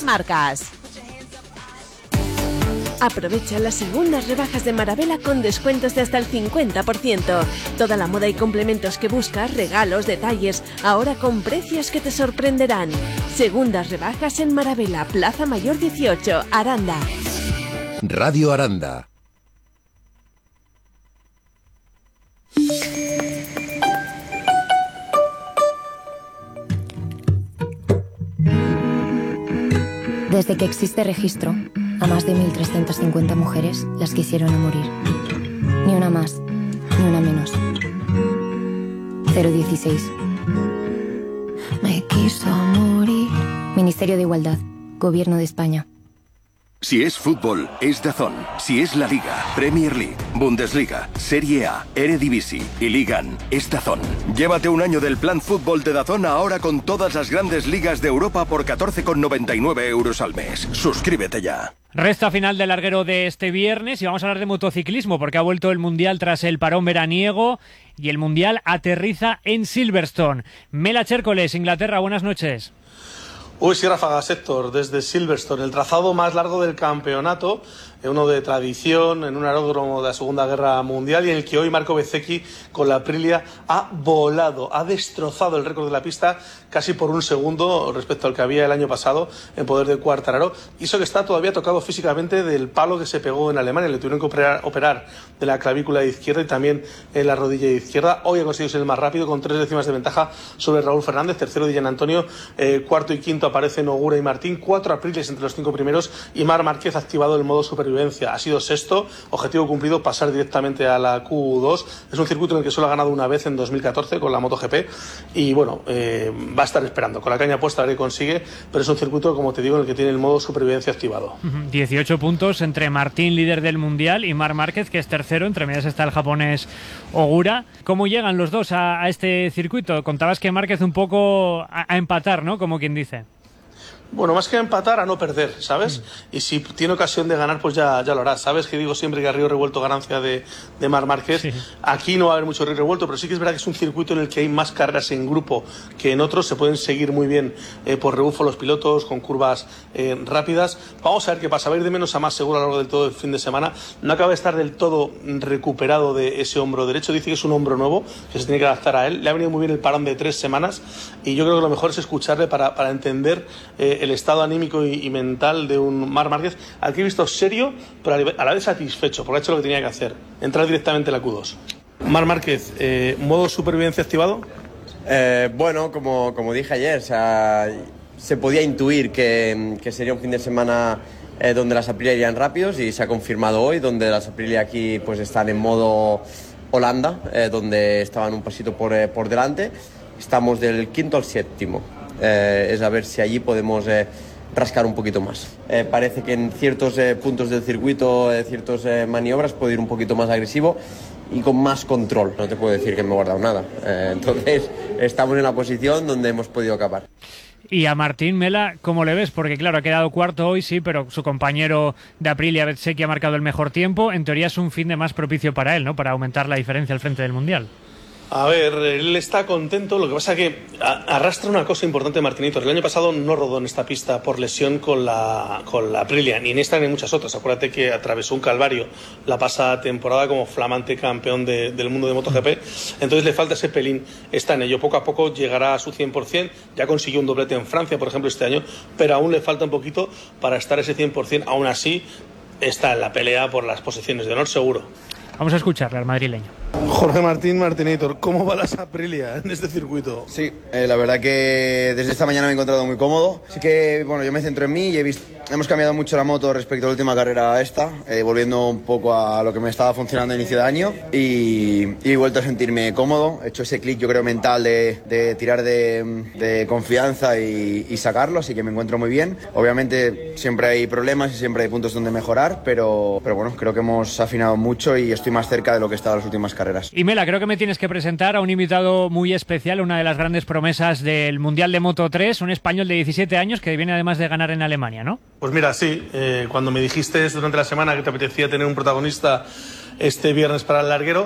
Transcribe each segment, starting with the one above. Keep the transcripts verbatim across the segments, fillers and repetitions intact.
las marcas. Aprovecha las segundas rebajas de Marabela con descuentos de hasta el cincuenta por ciento. Toda la moda y complementos que buscas, regalos, detalles, ahora con precios que te sorprenderán. Segundas rebajas en Marabela, Plaza Mayor dieciocho, Aranda. Radio Aranda. Desde que existe registro, a más de mil trescientas cincuenta mujeres las quisieron a morir. Ni una más, ni una menos. cero dieciséis. Me quiso morir. Ministerio de Igualdad, Gobierno de España. Si es fútbol, es DAZN. Si es la Liga, Premier League, Bundesliga, Serie A, Eredivisie y Ligan, es DAZN. Llévate un año del plan fútbol de DAZN ahora con todas las grandes ligas de Europa por catorce con noventa y nueve euros al mes. Suscríbete ya. Resta final del larguero de este viernes y vamos a hablar de motociclismo porque ha vuelto el Mundial tras el parón veraniego y el Mundial aterriza en Silverstone. Mela Chércoles, Inglaterra, buenas noches. Uy, sí, ráfagas, Héctor, desde Silverstone, el trazado más largo del campeonato, uno de tradición, en un aeródromo de la Segunda Guerra Mundial y en el que hoy Marco Bezzecchi con la Aprilia ha volado, ha destrozado el récord de la pista casi por un segundo respecto al que había el año pasado en poder de Quartararo. Y eso que está todavía tocado físicamente del palo que se pegó en Alemania, le tuvieron que operar, operar de la clavícula izquierda y también en la rodilla izquierda. Hoy ha conseguido ser el más rápido con tres décimas de ventaja sobre Raúl Fernández, tercero Di Gianantonio, eh, cuarto y quinto aparecen Ogura y Martín, cuatro Aprilias entre los cinco primeros y Marc Márquez ha activado el modo supervivencia. Ha sido sexto, objetivo cumplido, pasar directamente a la Q dos. Es un circuito en el que solo ha ganado una vez en dos mil catorce con la MotoGP y bueno, eh, va a estar esperando con la caña puesta a ver qué consigue, pero es un circuito, como te digo, en el que tiene el modo supervivencia activado. dieciocho puntos entre Martín, líder del Mundial, y Marc Márquez, que es tercero. Entre medias está el japonés Ogura. ¿Cómo llegan los dos a, a este circuito? Contabas que Márquez un poco a, a empatar, ¿no? Como quien dice. Bueno, más que empatar, a no perder, ¿sabes? Mm. Y si tiene ocasión de ganar, pues ya, ya lo hará. Sabes que digo siempre que a río revuelto ganancia de, de Marc Márquez. Sí. Aquí no va a haber mucho río revuelto, pero sí que es verdad que es un circuito en el que hay más carreras en grupo que en otros. Se pueden seguir muy bien eh, por rebufo los pilotos, con curvas eh, rápidas. Vamos a ver qué pasa. Va a ir de menos a más seguro a lo largo del todo el fin de semana. No acaba de estar del todo recuperado de ese hombro derecho. Dice que es un hombro nuevo, que se tiene que adaptar a él. Le ha venido muy bien el parón de tres semanas y yo creo que lo mejor es escucharle para, para entender eh, el estado anímico y, y mental de un Marc Márquez al que he visto serio pero a la vez satisfecho porque ha hecho lo que tenía que hacer, entrar directamente en la Q dos. Marc Márquez, eh, ¿modo supervivencia activado? Eh, bueno, como, como dije ayer, o sea, se podía intuir que, que sería un fin de semana eh, donde las Aprilia irían rápidos y se ha confirmado hoy, donde las Aprilia aquí pues están en modo Holanda, eh, donde estaban un pasito por, eh, por delante. Estamos del quinto al séptimo. Eh, es a ver si allí podemos eh, rascar un poquito más. Eh, parece que en ciertos eh, puntos del circuito, eh, ciertas eh, maniobras, puedo ir un poquito más agresivo y con más control. No te puedo decir que me he guardado nada. Eh, entonces, estamos en la posición donde hemos podido acabar. Y a Martín, Mela, ¿cómo le ves? Porque claro, ha quedado cuarto hoy, sí, pero su compañero de Aprilia, Bezzecchi, ha marcado el mejor tiempo. En teoría es un fin de más propicio para él, ¿no? Para aumentar la diferencia al frente del Mundial. A ver, él está contento, lo que pasa es que arrastra una cosa importante Martinitos. El año pasado no rodó en esta pista por lesión con la, con la Aprilia, ni en esta ni en muchas otras. Acuérdate que atravesó un calvario la pasada temporada como flamante campeón de, del mundo de MotoGP. Entonces le falta ese pelín, está en ello. Poco a poco llegará a su cien por ciento, ya consiguió un doblete en Francia, por ejemplo, este año, pero aún le falta un poquito para estar ese cien por ciento. Aún así, está en la pelea por las posiciones de honor seguro. Vamos a escucharle al madrileño. Jorge Martín Martinator, ¿cómo va las Aprilia en este circuito? Sí, eh, la verdad que desde esta mañana me he encontrado muy cómodo. Así que, bueno, yo me centro en mí y he visto, hemos cambiado mucho la moto respecto a la última carrera a esta, eh, volviendo un poco a lo que me estaba funcionando a inicio de año y, y he vuelto a sentirme cómodo. He hecho ese clic, yo creo, mental de, de tirar de, de confianza y, y sacarlo, así que me encuentro muy bien. Obviamente siempre hay problemas y siempre hay puntos donde mejorar, pero, pero bueno, creo que hemos afinado mucho y estoy más cerca de lo que he estado en las últimas carreras. Y Mela, creo que me tienes que presentar a un invitado muy especial, una de las grandes promesas del Mundial de Moto tres, un español de diecisiete años que viene además de ganar en Alemania, ¿no? Pues mira, sí, eh, cuando me dijiste durante la semana que te apetecía tener un protagonista este viernes para el larguero,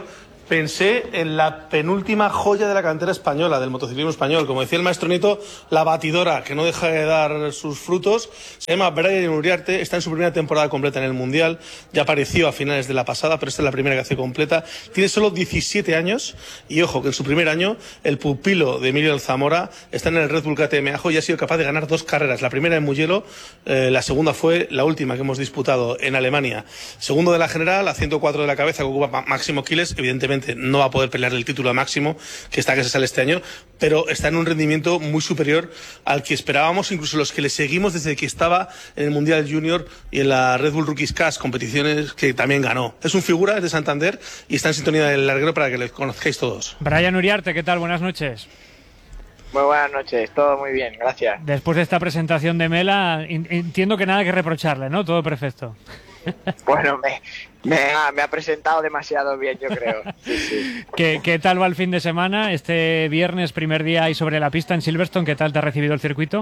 pensé en la penúltima joya de la cantera española, del motociclismo español. Como decía el maestro Nieto, la batidora que no deja de dar sus frutos. Se llama Brian Uriarte, está en su primera temporada completa en el Mundial. Ya apareció a finales de la pasada, pero esta es la primera que hace completa. Tiene solo diecisiete años y, ojo, que en su primer año el pupilo de Emilio Zamora está en el Red Bull K T M Ajo y ha sido capaz de ganar dos carreras. La primera en Mugello, eh, la segunda fue la última que hemos disputado en Alemania. Segundo de la general, a ciento cuatro de la cabeza, que ocupa Máximo Quiles. Evidentemente no va a poder pelear el título a Máximo, que está que se sale este año, pero está en un rendimiento muy superior al que esperábamos, incluso los que le seguimos desde que estaba en el Mundial Junior y en la Red Bull Rookies Cup, competiciones que también ganó. Es un figura, es de Santander y está en sintonía del larguero para que le conozcáis todos. Brian Uriarte, ¿qué tal? Buenas noches. Muy buenas noches, todo muy bien, gracias. Después de esta presentación de Mela, entiendo que nada que reprocharle, ¿no? Todo perfecto. Bueno, me, me, ha, me ha presentado demasiado bien, yo creo. Sí, sí. ¿Qué, ¿Qué tal va el fin de semana? Este viernes, primer día ahí sobre la pista en Silverstone, ¿qué tal te ha recibido el circuito?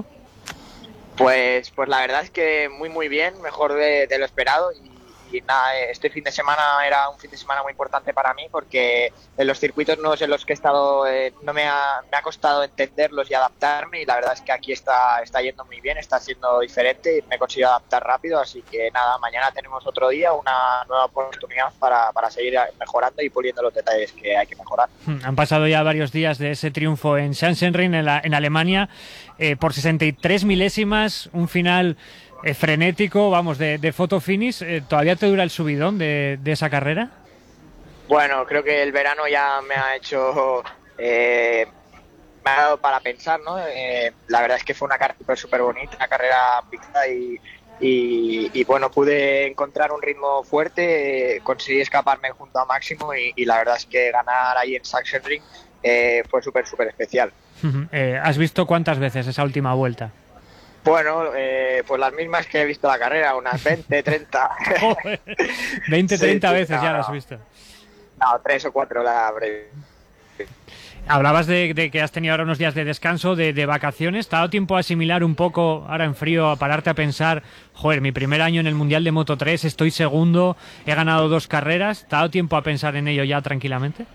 Pues, pues la verdad es que muy muy bien, mejor de, de lo esperado y, y nada, este fin de semana era un fin de semana muy importante para mí porque en los circuitos nuevos en los que he estado eh, no me ha, me ha costado entenderlos y adaptarme y la verdad es que aquí está, está yendo muy bien, está siendo diferente y me he conseguido adaptar rápido, así que nada, mañana tenemos otro día, una nueva oportunidad para, para seguir mejorando y puliendo los detalles que hay que mejorar. Han pasado ya varios días de ese triunfo en Sachsenring, en, la, en Alemania, eh, por sesenta y tres milésimas, un final Eh, frenético, vamos, de, de photo finish. Eh, ¿Todavía te dura el subidón de, de esa carrera? Bueno, creo que el verano ya me ha hecho, eh, me ha dado para pensar, ¿no? Eh, la verdad es que fue una carrera súper bonita, una carrera picada y, y, y bueno, pude encontrar un ritmo fuerte, eh, conseguí escaparme junto a Máximo y, y la verdad es que ganar ahí en Sachsenring eh, fue súper, súper especial. eh, ¿Has visto cuántas veces esa última vuelta? Bueno, eh, pues las mismas que he visto la carrera, unas veinte, treinta. veinte, treinta sí, veces no, ya las has visto. No, tres o cuatro la habré. Hablabas de, de que has tenido ahora unos días de descanso, de, de vacaciones. ¿Te ha dado tiempo a asimilar un poco, ahora en frío, a pararte a pensar, joder, mi primer año en el Mundial de Moto tres, estoy segundo, he ganado dos carreras? ¿Te ha dado tiempo a pensar en ello ya tranquilamente?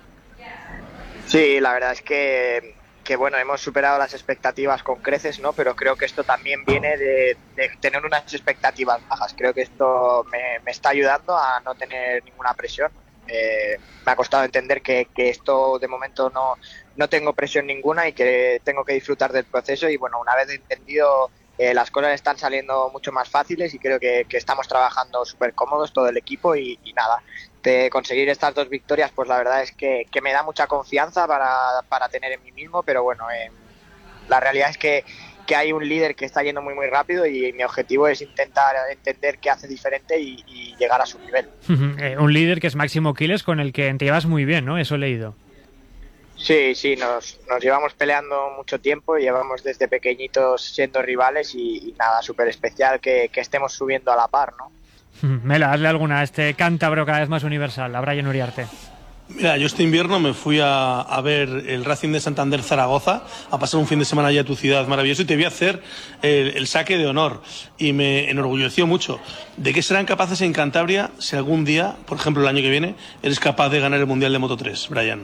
Sí, la verdad es que... que bueno, hemos superado las expectativas con creces, ¿no? Pero creo que esto también viene de, de tener unas expectativas bajas. Creo que esto me, me está ayudando a no tener ninguna presión. Eh, me ha costado entender que, que esto de momento no, no tengo presión ninguna y que tengo que disfrutar del proceso y bueno, una vez entendido eh, las cosas están saliendo mucho más fáciles y creo que, que estamos trabajando súper cómodos todo el equipo y, y nada, de conseguir estas dos victorias pues la verdad es que, que me da mucha confianza para, para tener en mí mismo, pero bueno, eh, la realidad es que, que hay un líder que está yendo muy muy rápido y mi objetivo es intentar entender qué hace diferente y, y llegar a su nivel. eh, un líder que es Máximo Quiles, con el que te llevas muy bien, ¿no? Eso he leído. Sí, sí, nos, nos llevamos peleando mucho tiempo, llevamos desde pequeñitos siendo rivales y, y nada, súper especial que, que estemos subiendo a la par, ¿no? Mela, hazle alguna a este cántabro cada vez más universal, a Brian Uriarte. Mira, yo este invierno me fui a, a ver el Racing de Santander Zaragoza, a pasar un fin de semana allá a tu ciudad maravilloso y te vi hacer el, el saque de honor y me enorgulleció mucho. ¿De qué serán capaces en Cantabria si algún día, por ejemplo el año que viene, eres capaz de ganar el Mundial de Moto tres, Brian?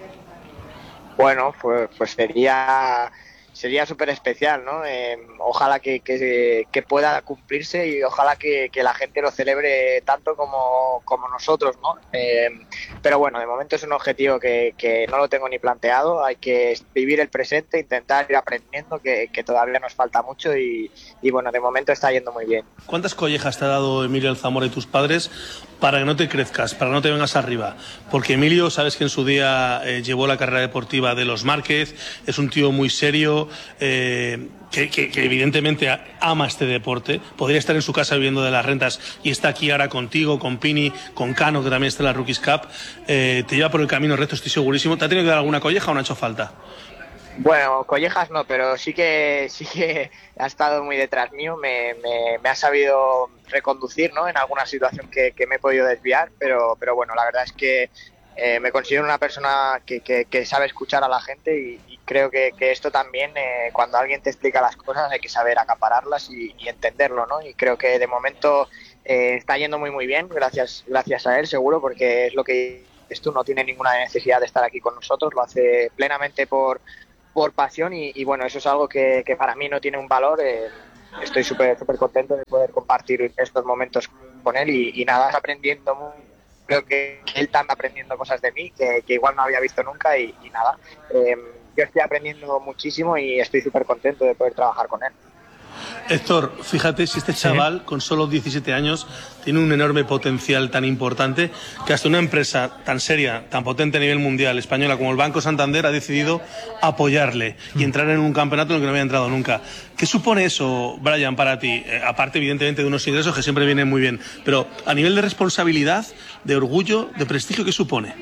Bueno, pues, pues sería sería súper especial, ¿no? Eh, ojalá que, que, que pueda cumplirse y ojalá que, que la gente lo celebre tanto como, como nosotros, ¿no? Eh, pero bueno, de momento es un objetivo que, que no lo tengo ni planteado, hay que vivir el presente, intentar ir aprendiendo, que, que todavía nos falta mucho y, y bueno, de momento está yendo muy bien. ¿Cuántas collejas te ha dado Emilio Zamora y tus padres para que no te crezcas, para que no te vengas arriba? Porque Emilio, sabes que en su día eh, llevó la carrera deportiva de los Márquez, es un tío muy serio, eh, que, que, que evidentemente ama este deporte, podría estar en su casa viviendo de las rentas y está aquí ahora contigo, con Pini, con Cano, que también está en la Rookies Cup, eh, te lleva por el camino recto, estoy segurísimo. ¿Te ha tenido que dar alguna colleja o no ha hecho falta? Bueno, collejas no, pero sí que sí que ha estado muy detrás mío, me, me, me ha sabido reconducir, ¿no? En alguna situación que, que me he podido desviar, pero, pero bueno, la verdad es que eh, me considero una persona que, que, que sabe escuchar a la gente y, y creo que, que esto también, eh, cuando alguien te explica las cosas hay que saber acapararlas y, y entenderlo, ¿no? Y creo que de momento eh, está yendo muy muy bien, gracias, gracias a él seguro, porque es lo que dices tú, no tiene ninguna necesidad de estar aquí con nosotros, lo hace plenamente por, por pasión y, y bueno, eso es algo que, que para mí no tiene un valor. Eh, estoy súper súper contento de poder compartir estos momentos con él y, y nada, aprendiendo mucho. Creo que él está aprendiendo cosas de mí que, que igual no había visto nunca y, y nada, eh, yo estoy aprendiendo muchísimo y estoy súper contento de poder trabajar con él. Héctor, fíjate si este chaval sí. con solo diecisiete años tiene un enorme potencial tan importante que hasta una empresa tan seria, tan potente a nivel mundial, española como el Banco Santander, ha decidido apoyarle y entrar en un campeonato en el que no había entrado nunca. ¿Qué supone eso, Brian, para ti? Eh, aparte, evidentemente, de unos ingresos que siempre vienen muy bien, pero a nivel de responsabilidad, de orgullo, de prestigio, ¿qué supone?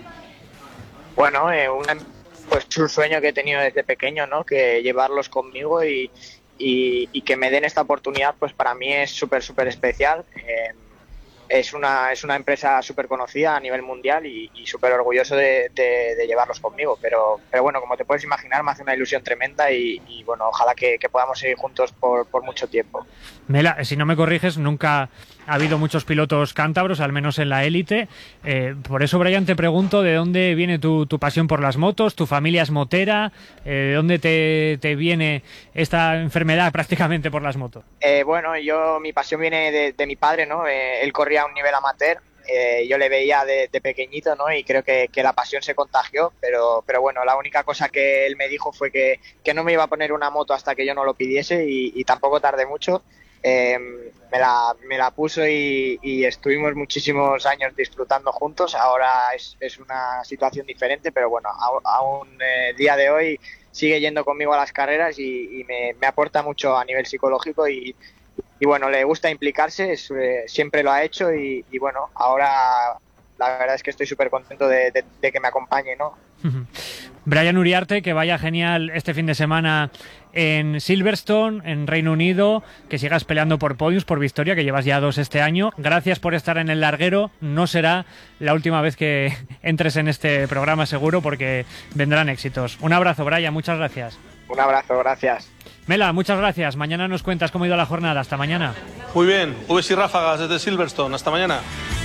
Bueno, eh, una, pues un sueño que he tenido desde pequeño, ¿no? Que llevarlos conmigo y Y, y que me den esta oportunidad, pues para mí es súper, súper especial. Eh, es una es una empresa súper conocida a nivel mundial y, y súper orgulloso de, de, de llevarlos conmigo. Pero, pero bueno, como te puedes imaginar, me hace una ilusión tremenda y, y bueno, ojalá que, que podamos seguir juntos por, por mucho tiempo. Mela, si no me corriges, nunca ha habido muchos pilotos cántabros, al menos en la élite. Eh, por eso, Brian, te pregunto de dónde viene tu, tu pasión por las motos, tu familia es motera, eh, ¿de dónde te, te viene esta enfermedad prácticamente por las motos? Eh, bueno, yo mi pasión viene de, de mi padre, ¿no? Eh, él corría a un nivel amateur, eh, yo le veía de, de pequeñito, ¿no? Y creo que, que la pasión se contagió, pero, pero bueno, la única cosa que él me dijo fue que, que no me iba a poner una moto hasta que yo no lo pidiese y, y tampoco tardé mucho. Eh, me, la, me la puso y, y estuvimos muchísimos años disfrutando juntos. Ahora es, es una situación diferente, pero bueno, aún eh, día de hoy sigue yendo conmigo a las carreras y, y me, me aporta mucho a nivel psicológico y, y bueno, le gusta implicarse, es, eh, siempre lo ha hecho y, y bueno, ahora la verdad es que estoy súper contento de, de, de que me acompañe, ¿no? Brian Uriarte, que vaya genial este fin de semana en Silverstone, en Reino Unido, que sigas peleando por podiums, por victoria, que llevas ya dos este año. Gracias por estar en el larguero. No será la última vez que entres en este programa, seguro, porque vendrán éxitos. Un abrazo, Brian, muchas gracias. Un abrazo, gracias. Mela, muchas gracias. Mañana nos cuentas cómo ha ido la jornada. Hasta mañana. Muy bien, Uves y ráfagas desde Silverstone. Hasta mañana.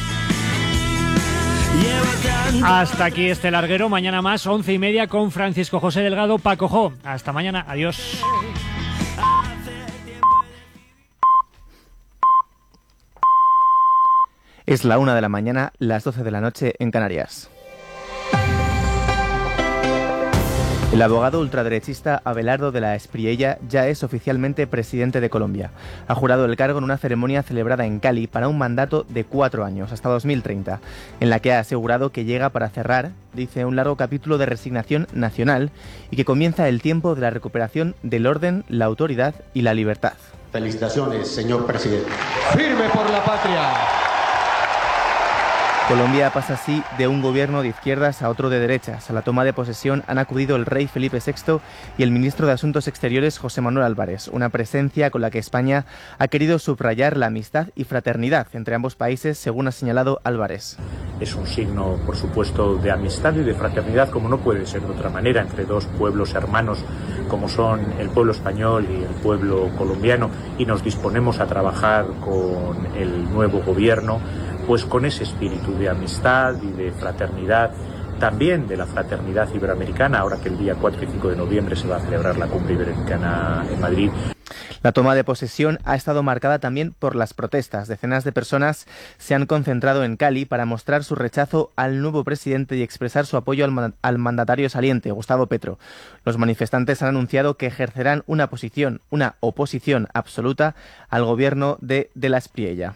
Hasta aquí este larguero, mañana más, once y media con Francisco José Delgado, Paco Jo. Hasta mañana, adiós. Es la una de la mañana, las doce de la noche en Canarias. El abogado ultraderechista Abelardo de la Espriella ya es oficialmente presidente de Colombia. Ha jurado el cargo en una ceremonia celebrada en Cali para un mandato de cuatro años, hasta dos mil treinta, en la que ha asegurado que llega para cerrar, dice, un largo capítulo de resignación nacional y que comienza el tiempo de la recuperación del orden, la autoridad y la libertad. Felicitaciones, señor presidente. ¡Firme por la patria! Colombia pasa así de un gobierno de izquierdas a otro de derechas. A la toma de posesión han acudido el rey Felipe sexto y el ministro de Asuntos Exteriores José Manuel Álvarez, una presencia con la que España ha querido subrayar la amistad y fraternidad entre ambos países, según ha señalado Álvarez. Es un signo, por supuesto, de amistad y de fraternidad, como no puede ser de otra manera, entre dos pueblos hermanos como son el pueblo español y el pueblo colombiano, y nos disponemos a trabajar con el nuevo gobierno pues con ese espíritu de amistad y de fraternidad, también de la fraternidad iberoamericana, ahora que el día cuatro y cinco de noviembre se va a celebrar la cumbre iberoamericana en Madrid. La toma de posesión ha estado marcada también por las protestas. Decenas de personas se han concentrado en Cali para mostrar su rechazo al nuevo presidente y expresar su apoyo al, man- al mandatario saliente, Gustavo Petro. Los manifestantes han anunciado que ejercerán una posición, una oposición absoluta al gobierno de De la Espriella.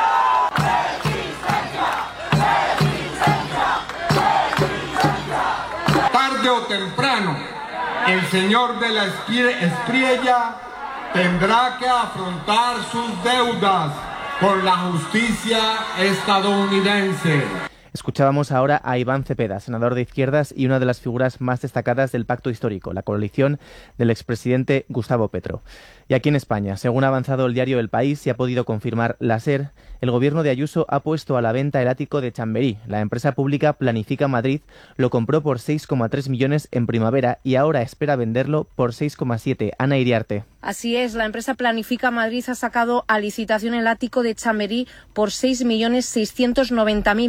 Tarde o temprano, el señor De la Espriella tendrá que afrontar sus deudas con la justicia estadounidense. Escuchábamos ahora a Iván Cepeda, senador de izquierdas y una de las figuras más destacadas del pacto histórico, la coalición del expresidente Gustavo Petro. Y aquí en España, según ha avanzado el diario El País y ha podido confirmar la SER, el gobierno de Ayuso ha puesto a la venta el ático de Chamberí. La empresa pública Planifica Madrid lo compró por seis coma tres millones en primavera y ahora espera venderlo por seis coma siete. Ana Iriarte. Así es, la empresa Planifica Madrid ha sacado a licitación el ático de Chamberí por seis millones seiscientos noventa mil euros.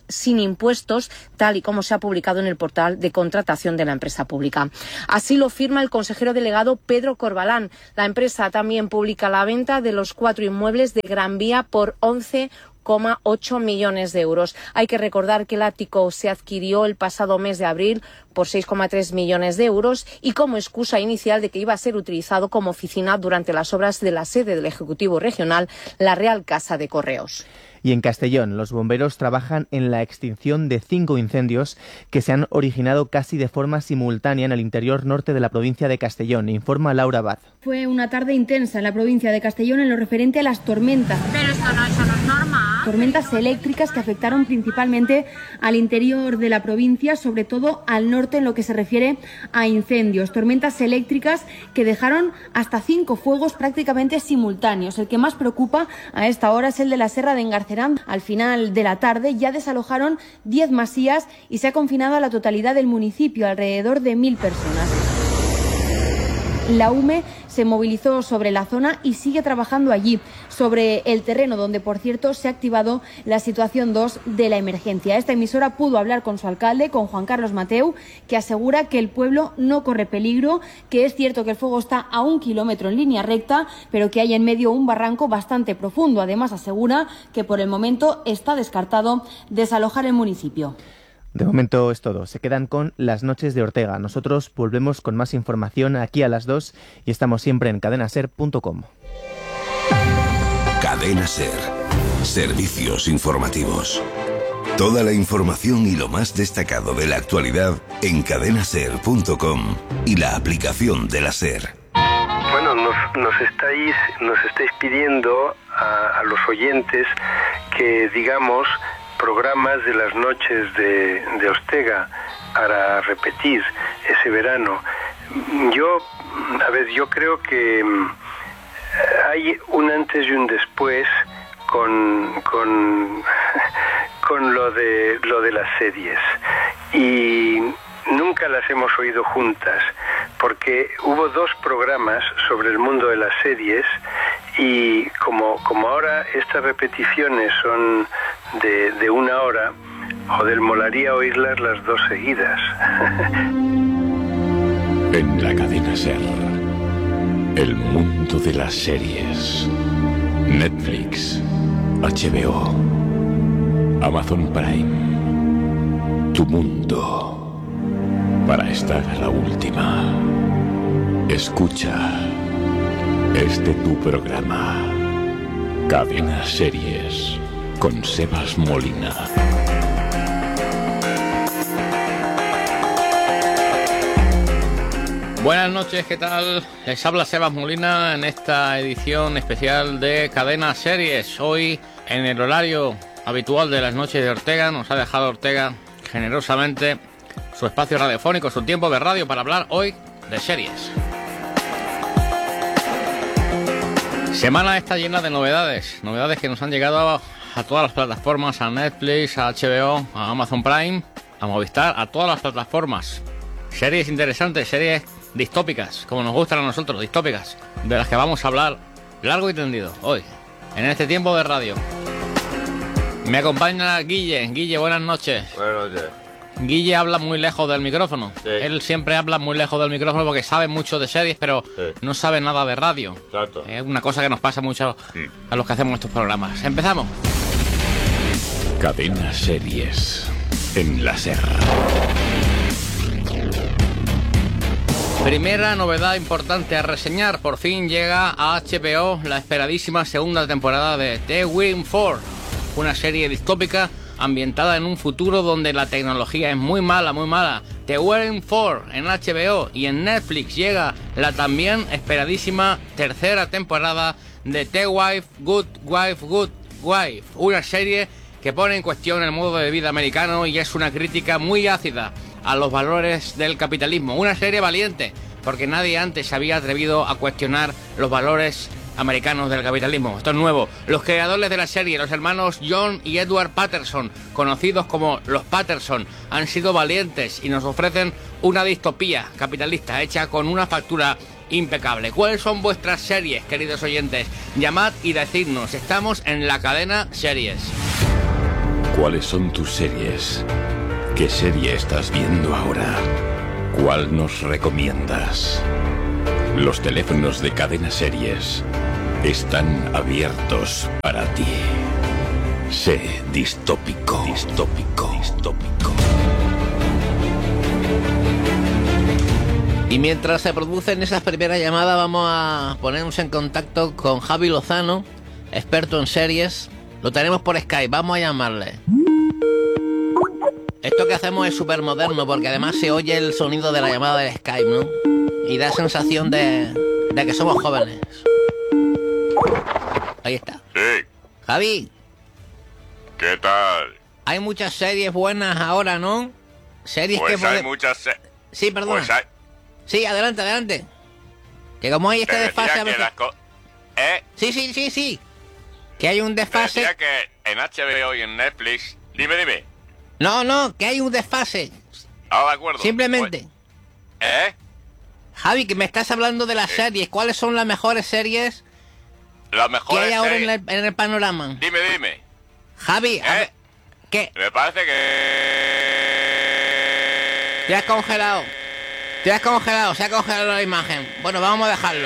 euros sin impuestos, tal y como se ha publicado en el portal de contratación de la empresa pública. Así lo firma el consejero delegado Pedro Corbalán. La empresa también publica la venta de los cuatro inmuebles de Gran Vía por once coma ocho millones de euros. Hay que recordar que el ático se adquirió el pasado mes de abril por seis coma tres millones de euros y como excusa inicial de que iba a ser utilizado como oficina durante las obras de la sede del Ejecutivo Regional, la Real Casa de Correos. Y en Castellón, los bomberos trabajan en la extinción de cinco incendios que se han originado casi de forma simultánea en el interior norte de la provincia de Castellón, informa Laura Abad. Fue una tarde intensa en la provincia de Castellón en lo referente a las tormentas. Pero esto no, eso no es normal. Tormentas eléctricas que afectaron principalmente al interior de la provincia, sobre todo al norte en lo que se refiere a incendios. Tormentas eléctricas que dejaron hasta cinco fuegos prácticamente simultáneos. El que más preocupa a esta hora es el de la Serra de Engarcerán. Al final de la tarde ya desalojaron diez masías y se ha confinado a la totalidad del municipio, alrededor de mil personas. La U M E se movilizó sobre la zona y sigue trabajando allí, sobre el terreno donde, por cierto, se ha activado la situación dos de la emergencia. Esta emisora pudo hablar con su alcalde, con Juan Carlos Mateu, que asegura que el pueblo no corre peligro, que es cierto que el fuego está a un kilómetro en línea recta, pero que hay en medio un barranco bastante profundo. Además, asegura que por el momento está descartado desalojar el municipio. De momento es todo. Se quedan con Las Noches de Ortega. Nosotros volvemos con más información aquí a las dos y estamos siempre en cadena ser punto com. Cadena Ser. Servicios informativos. Toda la información y lo más destacado de la actualidad en cadena ser punto com y la aplicación de la SER. Bueno, nos, nos estáis nos estáis pidiendo a, a los oyentes que digamos programas de las noches de, de Ortega para repetir ese verano. Yo, a ver, yo creo que hay un antes y un después con con, con lo de lo de las series y nunca las hemos oído juntas porque hubo dos programas sobre el mundo de las series y como como ahora estas repeticiones son de, de una hora, joder, molaría oírlas las dos seguidas. En la cadena SER, el mundo de las series. Netflix, H B O, Amazon Prime. Tu mundo. Para estar a la última. Escucha este tu programa. Cadena Series con Sebas Molina. Buenas noches, ¿qué tal? Les habla Sebas Molina en esta edición especial de Cadena Series. Hoy, en el horario habitual de las noches de Ortega, nos ha dejado Ortega generosamente su espacio radiofónico, su tiempo de radio para hablar hoy de series. Semana está llena de novedades, novedades que nos han llegado a, a todas las plataformas, a Netflix, a H B O, a Amazon Prime, a Movistar, a todas las plataformas. Series interesantes, series distópicas, como nos gustan a nosotros, distópicas, de las que vamos a hablar largo y tendido hoy, en este tiempo de radio. Me acompaña Guille. Guille, buenas noches. Buenas noches. Guille habla muy lejos del micrófono. Sí. Él siempre habla muy lejos del micrófono porque sabe mucho de series, pero sí. no sabe nada de radio. Exacto. Es una cosa que nos pasa mucho a los que hacemos estos programas. Empezamos. Cadena Series en la SER. Primera novedad importante a reseñar. Por fin llega a H B O la esperadísima segunda temporada de The Waiting For, una serie distópica ambientada en un futuro donde la tecnología es muy mala, muy mala. The Waiting For en H B O y en Netflix llega la también esperadísima tercera temporada de The Wife, Good Wife, Good Wife, una serie que pone en cuestión el modo de vida americano y es una crítica muy ácida a los valores del capitalismo. Una serie valiente, porque nadie antes se había atrevido a cuestionar los valores americanos del capitalismo. Esto es nuevo. Los creadores de la serie, los hermanos John y Edward Patterson, conocidos como los Patterson, han sido valientes y nos ofrecen una distopía capitalista hecha con una factura impecable. ¿Cuáles son vuestras series, queridos oyentes? Llamad y decidnos. Estamos en la cadena Series. ¿Cuáles son tus series? ¿Qué serie estás viendo ahora? ¿Cuál nos recomiendas? Los teléfonos de Cadena Series están abiertos para ti. Sé distópico, distópico, distópico. Y mientras se producen esas primeras llamadas, vamos a ponernos en contacto con Javi Lozano, experto en series. Lo tenemos por Skype, vamos a llamarle. Esto que hacemos es súper moderno porque además se oye el sonido de la llamada del Skype, ¿no? Y da sensación de, de que somos jóvenes. Ahí está. Sí. Javi. ¿Qué tal? Hay muchas series buenas ahora, ¿no? Series pues que... hay pode... muchas series. Sí, perdón. Pues hay... Sí, adelante, adelante. Que como hay este desfase a veces... Co... ¿Eh? Sí, sí, sí, sí. Que hay un desfase... Te decía que en H B O y en Netflix... Dime, dime. No, no, que hay un desfase. Ah, de acuerdo. Simplemente. Pues... ¿Eh? Javi, que me estás hablando de las sí. series. ¿Cuáles son las mejores series las mejores que hay ahora series... en, el, en el panorama? Dime, dime. Javi, ¿Eh? a ver, ¿qué? Me parece que... Te has congelado. Te has congelado, se ha congelado la imagen. Bueno, vamos a dejarlo.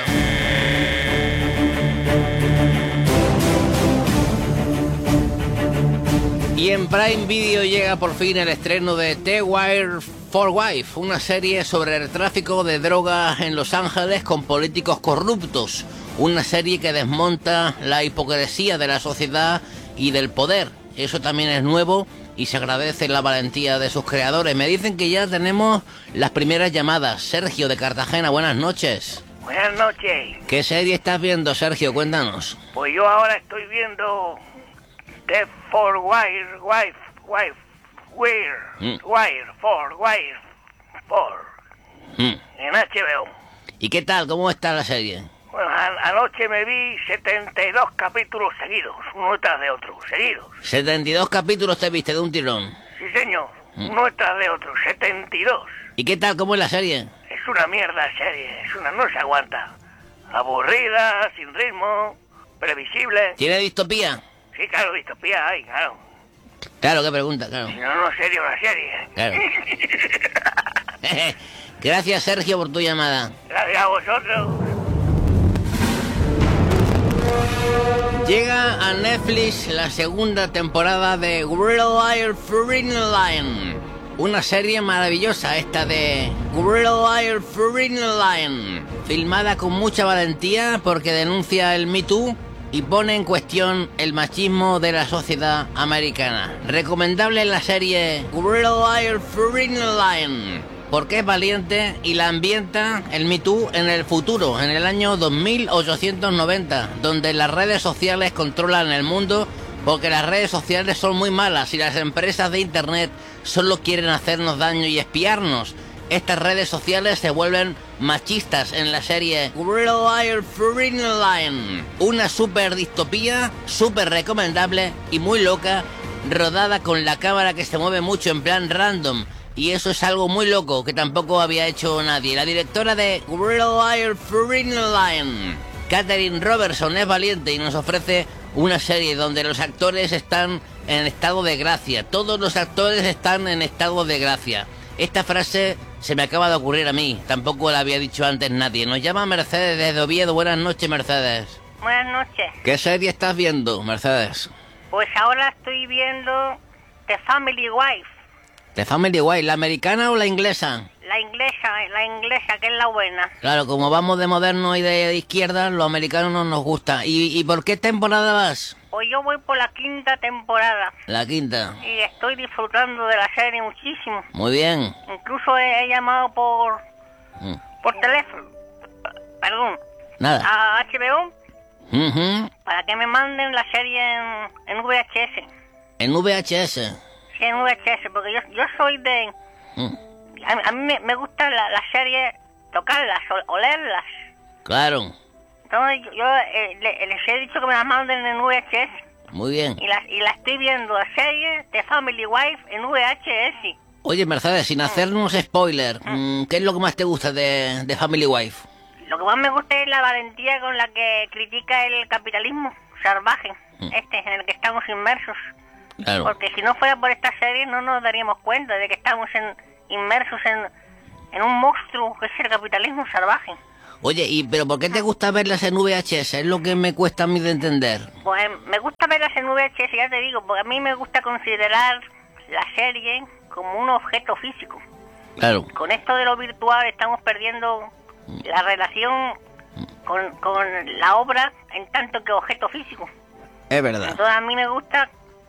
Y en Prime Video llega por fin el estreno de The Wire for Wife, una serie sobre el tráfico de drogas en Los Ángeles con políticos corruptos. Una serie que desmonta la hipocresía de la sociedad y del poder. Eso también es nuevo y se agradece la valentía de sus creadores. Me dicen que ya tenemos las primeras llamadas. Sergio de Cartagena, buenas noches. Buenas noches. ¿Qué serie estás viendo, Sergio? Cuéntanos. Pues yo ahora estoy viendo The For Wire, Wife, Wife, Wire, mm. Wire, For Wire, For, mm. en H B O. ¿Y qué tal? ¿Cómo está la serie? Bueno, a- anoche me vi setenta y dos capítulos seguidos, uno tras de otro, seguidos. setenta y dos capítulos te viste de un tirón. Sí, señor, mm. uno tras de otro, setenta y dos. ¿Y qué tal? ¿Cómo es la serie? Es una mierda serie, es una, no se aguanta. Aburrida, sin ritmo, previsible. ¿Tiene distopía? Sí, claro, distopía hay, claro. Claro, qué pregunta, claro. Si no, no sería una serie. Claro. Gracias, Sergio, por tu llamada. Gracias a vosotros. Llega a Netflix la segunda temporada de Wire Free Line. Una serie maravillosa esta de Wire Free Line. Filmada con mucha valentía porque denuncia el Me Too y pone en cuestión el machismo de la sociedad americana. Recomendable la serie Wire Free Line porque es valiente y la ambienta el Me Too en el futuro, en el año dos mil ochocientos noventa, donde las redes sociales controlan el mundo porque las redes sociales son muy malas y las empresas de internet solo quieren hacernos daño y espiarnos. Estas redes sociales se vuelven machistas en la serie Wire Free Line. Una super distopía, súper recomendable y muy loca, rodada con la cámara que se mueve mucho en plan random. Y eso es algo muy loco que tampoco había hecho nadie. La directora de Wire Free Line, Catherine Robertson, es valiente y nos ofrece una serie donde los actores están en estado de gracia. Todos los actores están en estado de gracia. Esta frase se me acaba de ocurrir a mí, tampoco la había dicho antes nadie. Nos llama Mercedes desde Oviedo. Buenas noches, Mercedes. Buenas noches. ¿Qué serie estás viendo, Mercedes? Pues ahora estoy viendo The Family Wife. ¿The Family Wife, la americana o la inglesa? La inglesa, la inglesa, que es la buena. Claro, como vamos de moderno y de, de izquierda, los americanos no nos gusta. ¿Y, ¿Y por qué temporada vas? Pues yo voy por la quinta temporada. La quinta. Y estoy disfrutando de la serie muchísimo. Muy bien. Incluso he, he llamado por... Mm. por teléfono. Perdón. Nada. A H B O. Uh-huh. Para que me manden la serie en, en V H S. ¿En V H S? Sí, en V H S, porque yo, yo soy de... Mm. A, a mí me, me gusta la, la serie, tocarlas, o, olerlas. Claro. Entonces yo, yo eh, le, les he dicho que me las manden en V H S. Muy bien. Y la, y la estoy viendo, la serie de Family Wife en V H S. Oye, Mercedes, sin hacernos spoiler, mm. ¿qué es lo que más te gusta de, de Family Wife? Lo que más me gusta es la valentía con la que critica el capitalismo salvaje, mm. este en el que estamos inmersos. Claro. Porque si no fuera por esta serie no nos daríamos cuenta de que estamos en, inmersos en, en un monstruo que es el capitalismo salvaje. Oye, ¿y pero por qué te gusta verlas en V H S? Es lo que me cuesta a mí de entender. Pues me gusta verlas en V H S, ya te digo, porque a mí me gusta considerar la serie como un objeto físico. Claro. Con esto de lo virtual estamos perdiendo la relación con, con la obra en tanto que objeto físico. Es verdad. Entonces a mí me gusta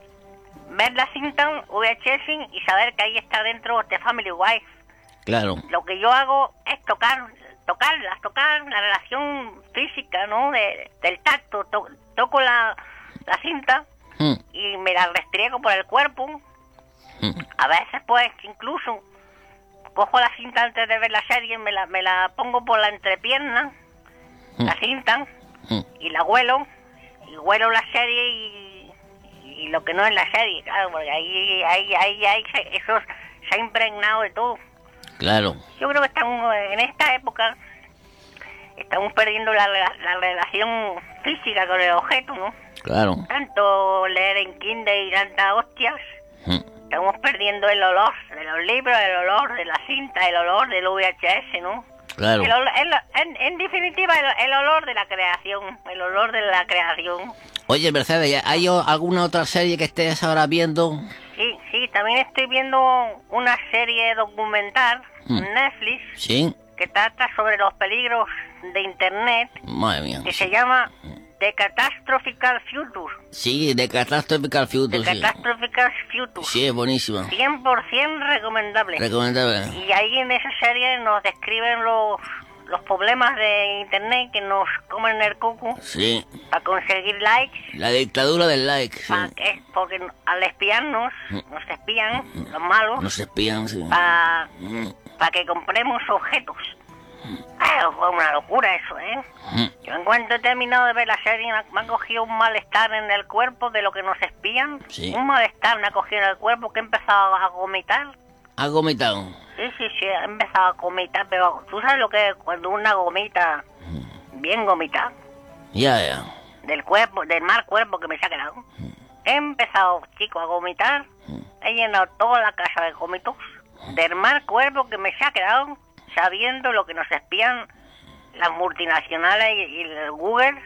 ver la cinta V H S y saber que ahí está dentro The Family Wife. Claro. Lo que yo hago es tocar, tocarlas, tocar la relación física, ¿no? De, del tacto. To, toco la, la cinta mm. y me la restriego por el cuerpo. Mm. A veces, pues, incluso cojo la cinta antes de ver la serie, me la, me la pongo por la entrepierna, mm. la cinta, mm. y la huelo, y huelo la serie y, y lo que no es la serie, claro, porque ahí, ahí, ahí, ahí eso se ha impregnado de todo. Claro. Yo creo que estamos en esta época, estamos perdiendo la, la, la relación física con el objeto, ¿no? Claro. Tanto leer en Kindle y tantas hostias, mm. estamos perdiendo el olor de los libros, el olor de la cinta, el olor del V H S, ¿no? Claro. El olor, el, en, en definitiva, el, el olor de la creación, el olor de la creación. Oye, Mercedes, ¿hay alguna otra serie que estés ahora viendo? Sí, sí, también estoy viendo una serie documental en mm. Netflix. Sí. Que trata sobre los peligros de Internet. Madre mía. Que se llama The Catastrophical Future. Sí, The Catastrophical Future. The sí. Catastrophical Future. Sí, es buenísima. cien por ciento recomendable. Recomendable. Y ahí en esa serie nos describen los, los problemas de Internet que nos comen el coco. Sí. Para conseguir likes. La dictadura del like. Sí. Pa que, porque al espiarnos, mm. nos espían mm. los malos. Nos espían, sí. Para mm. pa que compremos objetos. Ah, fue una locura eso, ¿eh? Mm. Yo en cuanto he terminado de ver la serie me, me ha cogido un malestar en el cuerpo de lo que nos espían. Sí. Un malestar me ha cogido en el cuerpo que he empezado a gomitar. ¿Ha gomitado? Sí, sí, sí, he empezado a gomitar, pero tú sabes lo que es cuando una gomita, mm. bien gomita. Ya, ya. Del cuerpo, del mal cuerpo que me se ha quedado. Mm. He empezado, chico, a gomitar. Mm. He llenado toda la casa de gómitos. Del mal cuerpo que me se ha quedado, sabiendo lo que nos espían las multinacionales y, y el Google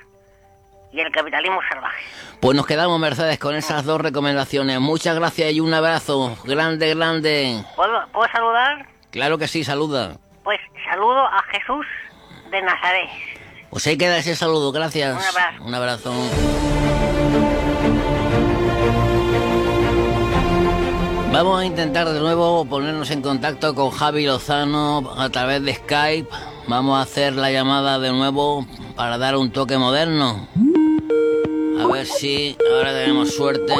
y el capitalismo salvaje. Pues nos quedamos, Mercedes, con esas dos recomendaciones. Muchas gracias y un abrazo grande, grande. ¿Puedo, ¿puedo saludar? Claro que sí, saluda. Pues saludo a Jesús de Nazaret. Pues ahí queda ese saludo, gracias. Un abrazo. Un abrazo. Vamos a intentar de nuevo ponernos en contacto con Javi Lozano a través de Skype. Vamos a hacer la llamada de nuevo para dar un toque moderno. A ver si ahora tenemos suerte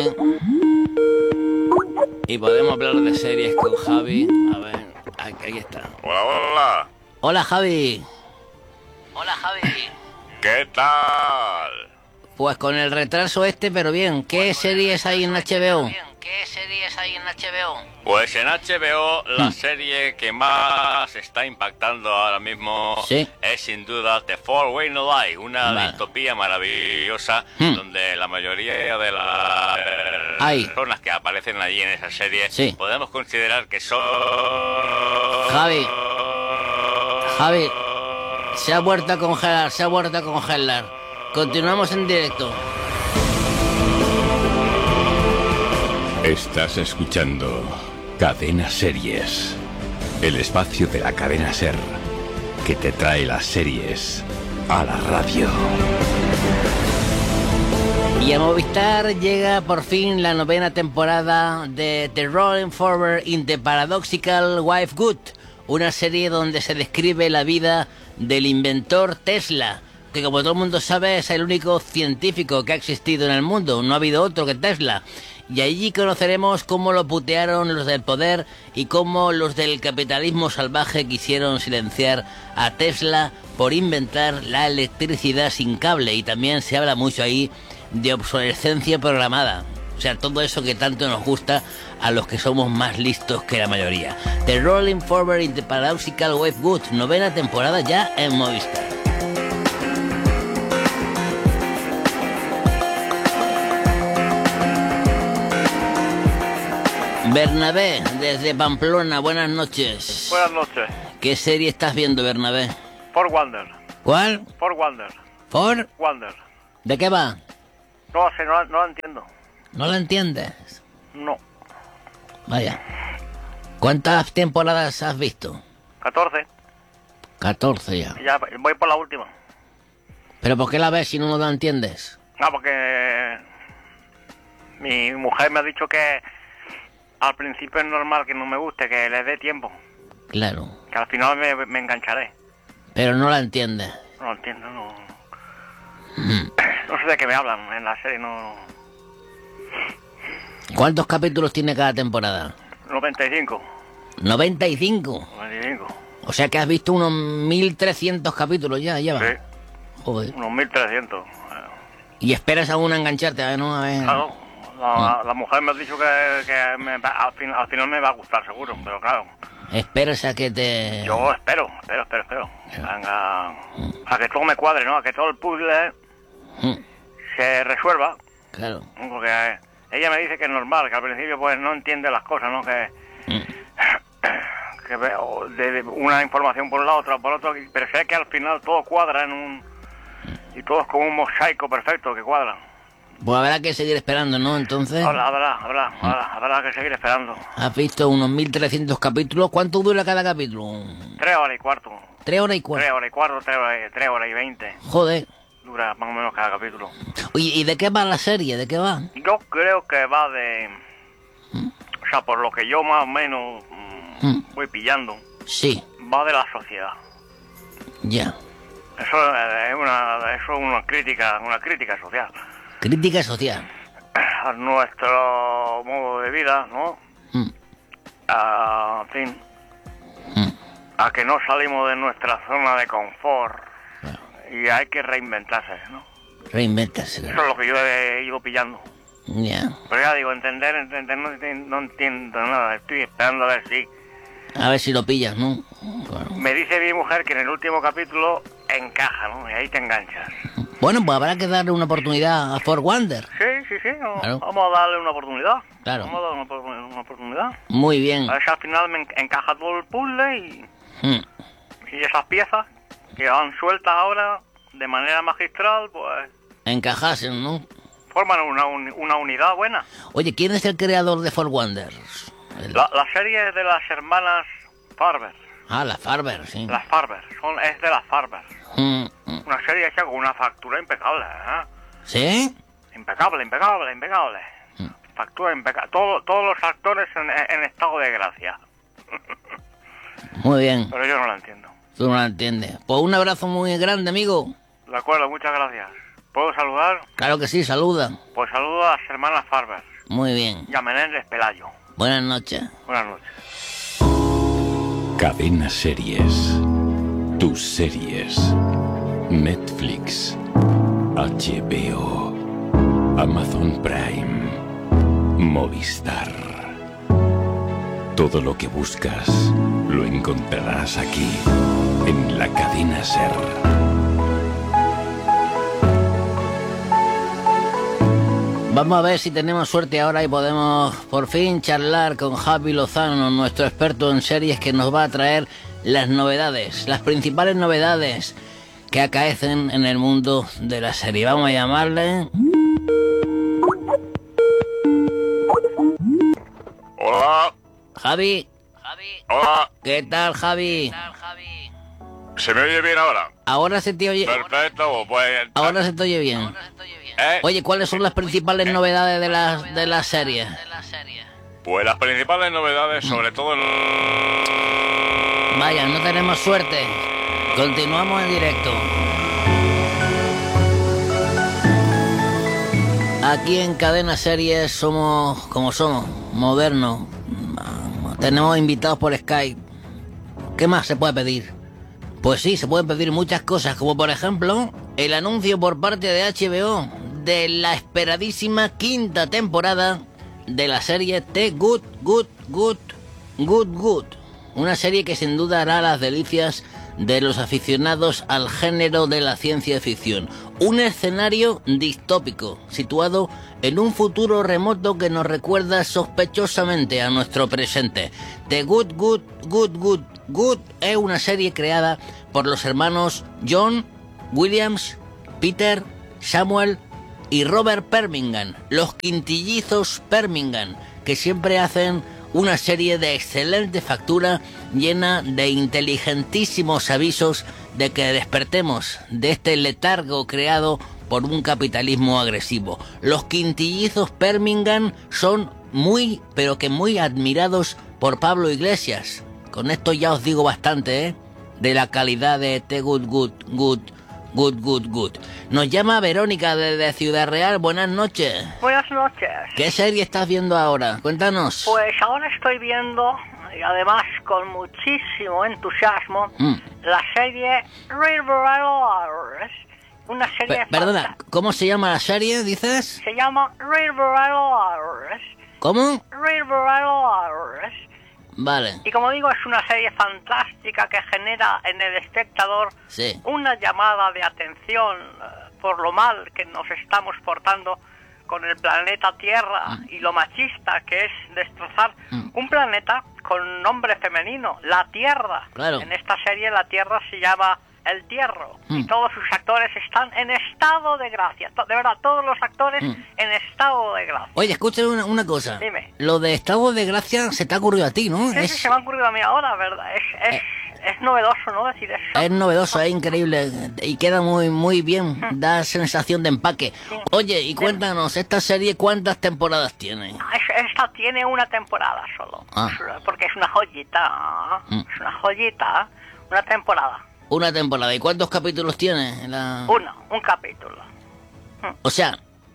y podemos hablar de series con Javi. A ver, ahí está. Hola, hola. Hola, Javi. Hola, Javi. ¿Qué tal? Pues con el retraso este, pero bien. ¿Qué series hay en H B O? ¿Qué series hay en H B O? Pues en H B O la mm. serie que más está impactando ahora mismo ¿Sí? es sin duda The Four-Way Life, una vale. distopía maravillosa mm. donde la mayoría de las Ay. personas que aparecen allí en esa serie sí. podemos considerar que son... Javi, Javi, se ha vuelto a congelar, se ha vuelto a congelar. Continuamos en directo. Estás escuchando Cadena Series, el espacio de la cadena SER que te trae las series a la radio. Y a Movistar llega por fin la novena temporada de The Rolling Forward in the Paradoxical Wife Good, una serie donde se describe la vida del inventor Tesla, que como todo el mundo sabe es el único científico que ha existido en el mundo, no ha habido otro que Tesla. Y allí conoceremos cómo lo putearon los del poder y cómo los del capitalismo salvaje quisieron silenciar a Tesla por inventar la electricidad sin cable. Y también se habla mucho ahí de obsolescencia programada. O sea, todo eso que tanto nos gusta a los que somos más listos que la mayoría. The Rolling Forward in the Paradoxical Wave Good, novena temporada ya en Movistar. Bernabé, desde Pamplona, buenas noches. Buenas noches. ¿Qué serie estás viendo, Bernabé? For Wonder. ¿Cuál? For Wonder. ¿For? Wonder. ¿De qué va? No sé, no, no la entiendo. ¿No la entiendes? No. Vaya. ¿Cuántas temporadas has visto? catorce. catorce ya. Ya voy por la última. ¿Pero por qué la ves si no la entiendes? No, porque mi mujer me ha dicho que al principio es normal que no me guste, que le dé tiempo. Claro. Que al final me, me engancharé. Pero no la entiendes. No lo entiendo, no. No sé de qué me hablan en la serie, no. ¿Cuántos capítulos tiene cada temporada? noventa y cinco. ¿noventa y cinco? noventa y cinco. O sea que has visto unos mil trescientos capítulos ya, lleva. Sí. Joder. Unos mil trescientos. ¿Y esperas aún a engancharte? A ver, ¿no? A ver. Claro. La, la mujer me ha dicho que, que me, al, fin, al final me va a gustar, seguro, pero claro. Esperas a que te... Yo espero, espero, espero, espero. Venga, a que todo me cuadre, ¿no? A que todo el puzzle Mm. se resuelva. Claro. Porque ella me dice que es normal, que al principio pues no entiende las cosas, ¿no? Que, Mm. que veo de, de una información por un lado, otra por otro, pero sé que al final todo cuadra en un... Y todo es como un mosaico perfecto que cuadra. Pues habrá que seguir esperando, ¿no? Entonces... Habrá, habrá, habrá, habrá, habrá que seguir esperando. Has visto unos mil trescientos capítulos. ¿Cuánto dura cada capítulo? Tres horas y cuarto. Tres horas y cuarto. Tres horas y cuarto, tres horas, y- tres horas y veinte. Joder. Dura más o menos cada capítulo. Oye, ¿y de qué va la serie? ¿De qué va? Yo creo que va de... O sea, por lo que yo más o menos mm, Mm. voy pillando, Sí, va de la sociedad. ya. Eso es una, eso es una crítica, una crítica social. Crítica social. A nuestro modo de vida, ¿no? Mm. A, en fin, a que no salimos de nuestra zona de confort y hay que reinventarse, ¿no? Reinventarse. Eso es lo que yo he ido pillando. Ya. Pero ya digo, entender, entender, no, enti- no entiendo nada, estoy esperando a ver si... A ver si lo pillas, ¿no? Me dice mi mujer que en el último capítulo encaja, ¿no? Y ahí te enganchas. Bueno, pues habrá que darle una oportunidad a For Wonder. Sí, sí, sí, no, Claro. vamos a darle una oportunidad. Claro. Vamos a darle una, opor- una oportunidad. Muy bien. A ver si al final me en- encaja todo el puzzle y, Mm. y esas piezas que van sueltas ahora de manera magistral, pues Encajasen, ¿no? forman una, uni- una unidad buena. Oye, ¿quién es el creador de For Wonder? La, la serie es de las hermanas Farber. Ah, la Farber, sí. Las Farber, son, es de las Farber. Mm, mm. Una serie hecha con una factura impecable, ¿eh? ¿Sí? Impecable, impecable, impecable. Factura impecable. Todo, todos los actores en, en estado de gracia. Muy bien. Pero yo no la entiendo. Tú no la entiendes. Pues un abrazo muy grande, amigo. De acuerdo, muchas gracias. ¿Puedo saludar? Claro que sí, saluda. Pues saludo a las hermanas Farber Muy bien. y a Menéndez Pelayo. Buenas noches. Buenas noches. Cadena Series. Tus series. Netflix. H B O. Amazon Prime. Movistar. Todo lo que buscas lo encontrarás aquí, en la Cadena Ser. Vamos a ver si tenemos suerte ahora y podemos por fin charlar con Javi Lozano, nuestro experto en series, que nos va a traer las novedades, las principales novedades que acaecen en el mundo de la serie. Vamos a llamarle... Hola. Javi. Hola. ¿Qué tal, Javi? ¿Se me oye bien ahora? Ahora se te oye... Perfecto, pues... Ahora se te oye bien. ¿Eh? Oye, ¿cuáles son las principales novedades de la, de la serie? Pues las principales novedades, sobre todo en... Vaya, no tenemos suerte. Continuamos en directo. Aquí en Cadena Series somos como somos, modernos. Tenemos invitados por Skype. ¿Qué más se puede pedir? Pues sí, se pueden pedir muchas cosas, como por ejemplo el anuncio por parte de H B O de la esperadísima quinta temporada de la serie The Good, Good, Good, Good, Good. Una serie que sin duda hará las delicias de los aficionados al género de la ciencia ficción. Un escenario distópico, situado en un futuro remoto que nos recuerda sospechosamente a nuestro presente. The Good, Good, Good, Good, Good es una serie creada por los hermanos John Williams, Peter, Samuel y Robert Permingan, los quintillizos Permingan, que siempre hacen una serie de excelente factura llena de inteligentísimos avisos de que despertemos de este letargo creado por un capitalismo agresivo. Los quintillizos Permingan son muy, pero que muy admirados por Pablo Iglesias. Con esto ya os digo bastante, ¿eh? De la calidad de The Good, Good, Good, Good, Good, Good. Nos llama Verónica desde Ciudad Real. Buenas noches. Buenas noches. ¿Qué serie estás viendo ahora? Cuéntanos. Pues ahora estoy viendo, y además con muchísimo entusiasmo, mm. la serie River Hours. Una serie... P- perdona, ¿cómo se llama la serie, dices? Se llama River Hours. ¿Cómo? River Hours. Vale. Y como digo, es una serie fantástica que genera en el espectador sí. una llamada de atención uh, por lo mal que nos estamos portando con el planeta Tierra mm. y lo machista que es destrozar mm. un planeta con nombre femenino, la Tierra. Claro. En esta serie la Tierra se llama El Tierro mm. y todos sus actores están en estado de gracia. De verdad, todos los actores mm. en estado de gracia. Oye, escucha una, una cosa. Dime. Lo de estado de gracia se te ha ocurrido a ti, ¿no? Sí, es... sí, se me ha ocurrido a mí ahora, ¿verdad? Es, es, eh... es novedoso, ¿no? Decir eso. Es novedoso, es increíble y queda muy muy bien, mm. da sensación de empaque. Sí. Oye, y cuéntanos, ¿esta serie cuántas temporadas tiene? Esta tiene una temporada solo, ah. porque es una joyita, mm. es una joyita, una temporada. Una temporada. ¿Y cuántos capítulos tiene? La... Uno, un capítulo. O sea,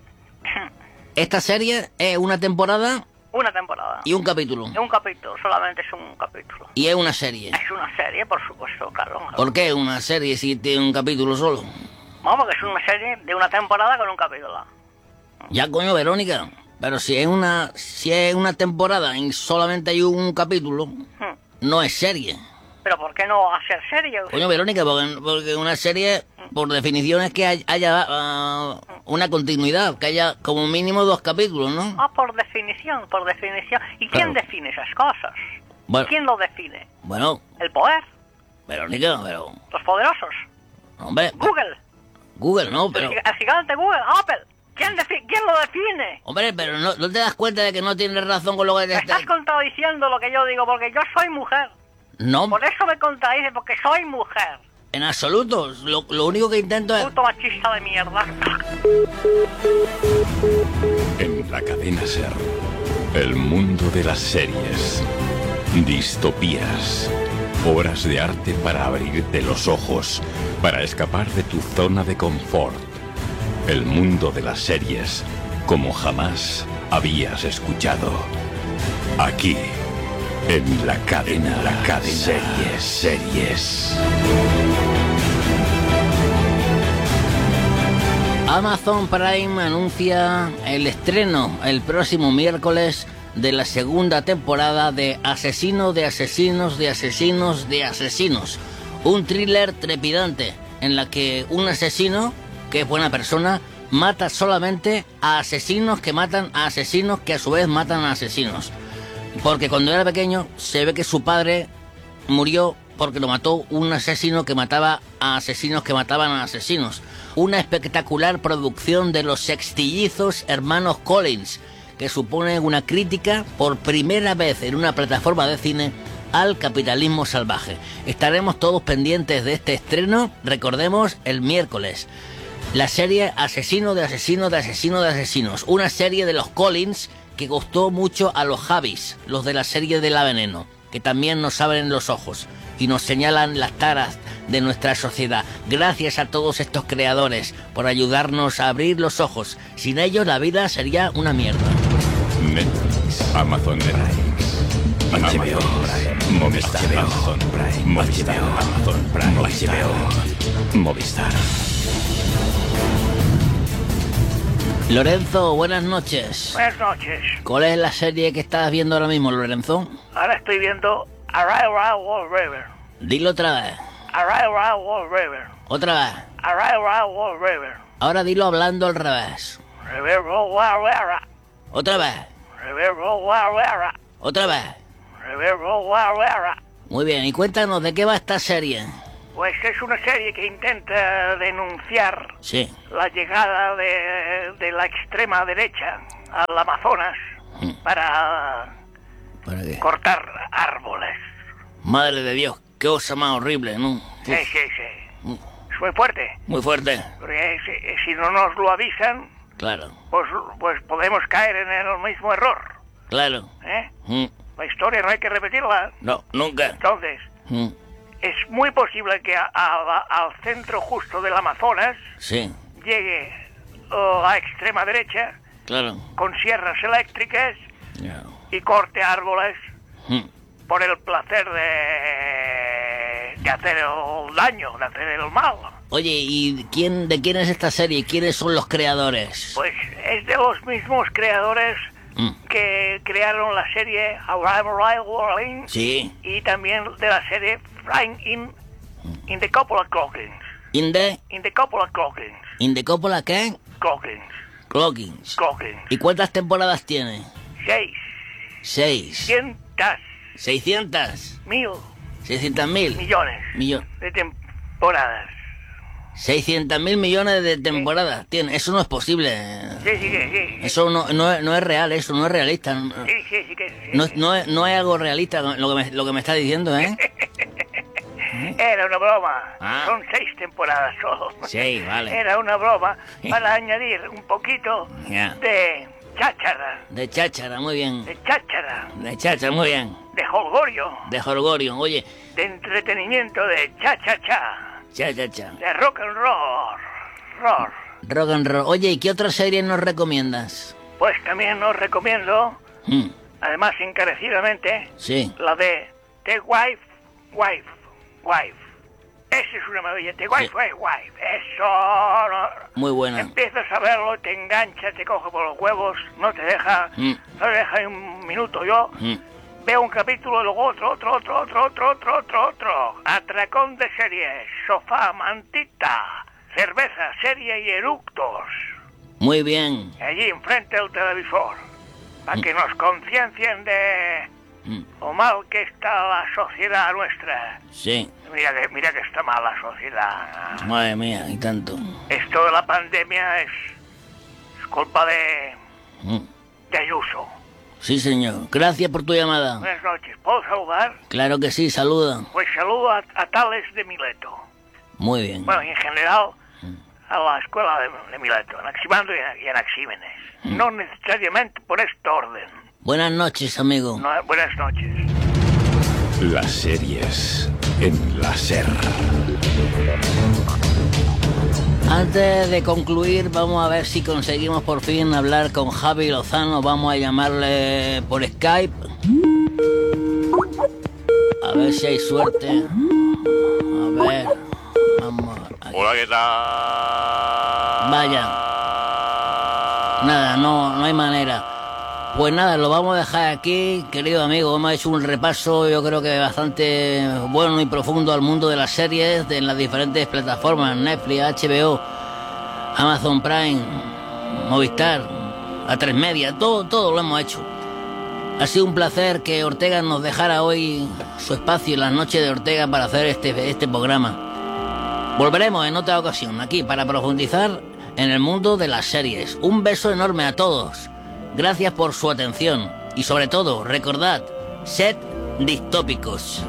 esta serie es una temporada... Una temporada. ¿Y un capítulo? Un capítulo, solamente es un capítulo. ¿Y es una serie? Es una serie, por supuesto, claro. ¿Por qué una serie si tiene un capítulo solo? No, porque es una serie de una temporada con un capítulo. Ya, coño, Verónica. Pero si es una si es una temporada y solamente hay un capítulo, hmm. no es serie. ¿Pero por qué no hacer serie? Coño, Verónica, porque, porque una serie, por definición, es que haya uh, una continuidad, que haya como mínimo dos capítulos, ¿no? Ah, por definición, por definición. ¿Y quién claro. define esas cosas? Bueno, ¿Quién lo define? Bueno... ¿El poder? Verónica, pero... ¿Los poderosos? Hombre... ¿Google? Google, no, pero... ¿El, el gigante Google? ¿Apple? ¿Quién, defi- ¿Quién lo define? Hombre, pero no, ¿no te das cuenta de que no tienes razón con lo que te... Me estás contradiciendo lo que yo digo, porque yo soy mujer. No. Por eso me contradice, porque soy mujer. En absoluto. Lo, lo único que intento es... Puto machista de mierda. En la cadena SER, el mundo de las series. Distopías. Obras de arte para abrirte los ojos, para escapar de tu zona de confort. El mundo de las series, como jamás habías escuchado. Aquí. En la cadena, la cadena Series, Series. Amazon Prime anuncia el estreno el próximo miércoles de la segunda temporada de Asesino de Asesinos de Asesinos de Asesinos. Un thriller trepidante en la que un asesino, que es buena persona, mata solamente a asesinos que matan a asesinos que a su vez matan a asesinos. Porque cuando era pequeño se ve que su padre murió porque lo mató un asesino que mataba a asesinos que mataban a asesinos. Una espectacular producción de los sextillizos hermanos Collins, que supone una crítica por primera vez en una plataforma de cine al capitalismo salvaje. Estaremos todos pendientes de este estreno, recordemos, el miércoles. La serie Asesino de Asesino de Asesino de Asesinos, una serie de los Collins que gustó mucho a los Javis, los de la serie de La Veneno, que también nos abren los ojos y nos señalan las taras de nuestra sociedad. Gracias a todos estos creadores por ayudarnos a abrir los ojos. Sin ellos la vida sería una mierda. Netflix, Amazon Prime, H B O, Movistar, Amazon Prime, Movistar, Amazon Prime, Movistar, Movistar. Lorenzo, buenas noches. Buenas noches. ¿Cuál es la serie que estás viendo ahora mismo, Lorenzo? Ahora estoy viendo Arrival Wall River. Dilo otra vez. Arrival Wall River. Otra vez. Arrival Wall River. Ahora dilo hablando al revés. Otra vez. Otra vez. Muy bien, y cuéntanos, ¿de qué va esta serie? Pues es una serie que intenta denunciar Sí. la llegada de, de la extrema derecha al Amazonas Mm. para ¿Para qué? cortar árboles. Madre de Dios, qué cosa más horrible, ¿no? Sí, Uf, sí, sí. Es muy fuerte. muy fuerte. Porque si, si no nos lo avisan, Claro, pues, pues podemos caer en el mismo error. claro. ¿eh? Mm. La historia no hay que repetirla. No, nunca. Entonces, Mm. es muy posible que a- a- al centro justo del Amazonas Sí, llegue uh, la extrema derecha claro. con sierras eléctricas Ya. y corte árboles Mm. por el placer de, de hacer el daño, de hacer el mal. Oye, ¿y quién, de quién es esta serie? ¿Quiénes son los creadores? Pues es de los mismos creadores Mm. que crearon la serie Arrival Warning Sí. y también de la serie Flying in, in the Coppola Clockings. ¿In the, In the Coppola Clockings. in the Coppola qué? Clockings. Clockings. Clockings. ¿Y cuántas temporadas tiene? Seis. Seis. Cientas. ¿Seiscientas? Mil. ¿Seiscientas mil? Millones. Millón. De temporadas. ¿Seiscientas mil millones de temporadas tiene? Eso no es posible. Sí, sí, que sí. Eso no, no, es- no es real, eso no es realista. No, Sí, sí, sí que sí. no, no es, no es algo realista lo que me, lo que me está diciendo, ¿eh? Era una broma. Ah. Son seis temporadas solo. Sí, vale. Era una broma para añadir un poquito Ya. de cháchara. De cháchara, muy bien. De cháchara. De cháchara, muy bien. De holgorio. De jolgorio, oye. De entretenimiento de cha-cha-cha. Cha, cha, cha. De rock and roll. Roll. Rock and roll. Oye, ¿y qué otra serie nos recomiendas? Pues también os recomiendo, Mm, además encarecidamente, sí. la de The Wife, Wife, Wife. Esa es una maravilla. The Wife, Sí. Wife, Wife. Eso. No. Muy buena. Empiezas a verlo, te engancha, te coge por los huevos, no te deja, Mm, no te deja ni un minuto. Yo mm. veo un capítulo, luego otro, otro, otro, otro, otro, otro, otro, otro. Atracón de series, sofá, mantita, cerveza, serie y eructos. Muy bien. Allí enfrente del televisor, para que nos conciencien de Mm, lo mal que está la sociedad nuestra. sí. Mira que, mira que está mal la sociedad. Madre mía, y tanto. Esto de la pandemia es, es culpa de, Mm, de Ayuso. sí, señor. Gracias por tu llamada. Buenas noches. ¿Puedo saludar? Claro que sí, saluda. Pues saludo a, a Tales de Mileto. Muy bien. Bueno, y en general a la escuela de, de Mileto, Anaximandro y, y Anaxímenes. Mm. No necesariamente por este orden. Buenas noches, amigo. No, buenas noches. Las series en la SER. Antes de concluir, vamos a ver si conseguimos por fin hablar con Javi Lozano. Vamos a llamarle por Skype. A ver si hay suerte. A ver. Vamos. Hola, ¿qué tal? Vaya. Nada, no, no hay manera. Pues nada, lo vamos a dejar aquí, querido amigo. Hemos hecho un repaso, yo creo que bastante bueno y profundo al mundo de las series de, en las diferentes plataformas: Netflix, H B O, Amazon Prime, Movistar, A tres Media, todo, todo lo hemos hecho. Ha sido un placer que Ortega nos dejara hoy su espacio en las noches de Ortega para hacer este, este programa. Volveremos en otra ocasión aquí para profundizar en el mundo de las series. Un beso enorme a todos. Gracias por su atención. Y sobre todo, recordad, sed distópicos.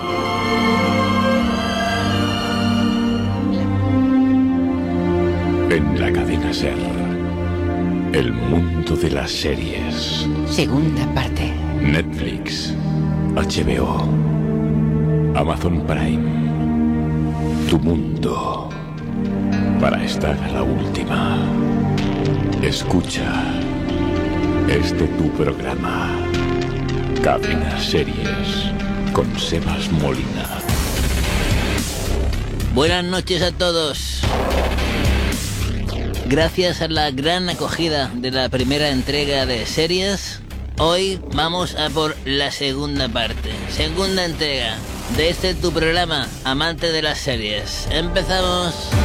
En la cadena SER. El mundo de las series. Segunda parte. Netflix, H B O, Amazon Prime. Tu mundo. Para estar a la última. Escucha. Este tu programa. Cadena Series. Con Sebas Molina. Buenas noches a todos. Gracias a la gran acogida de la primera entrega de series, hoy vamos a por la segunda parte. Segunda entrega de este tu programa, amante de las series. Empezamos.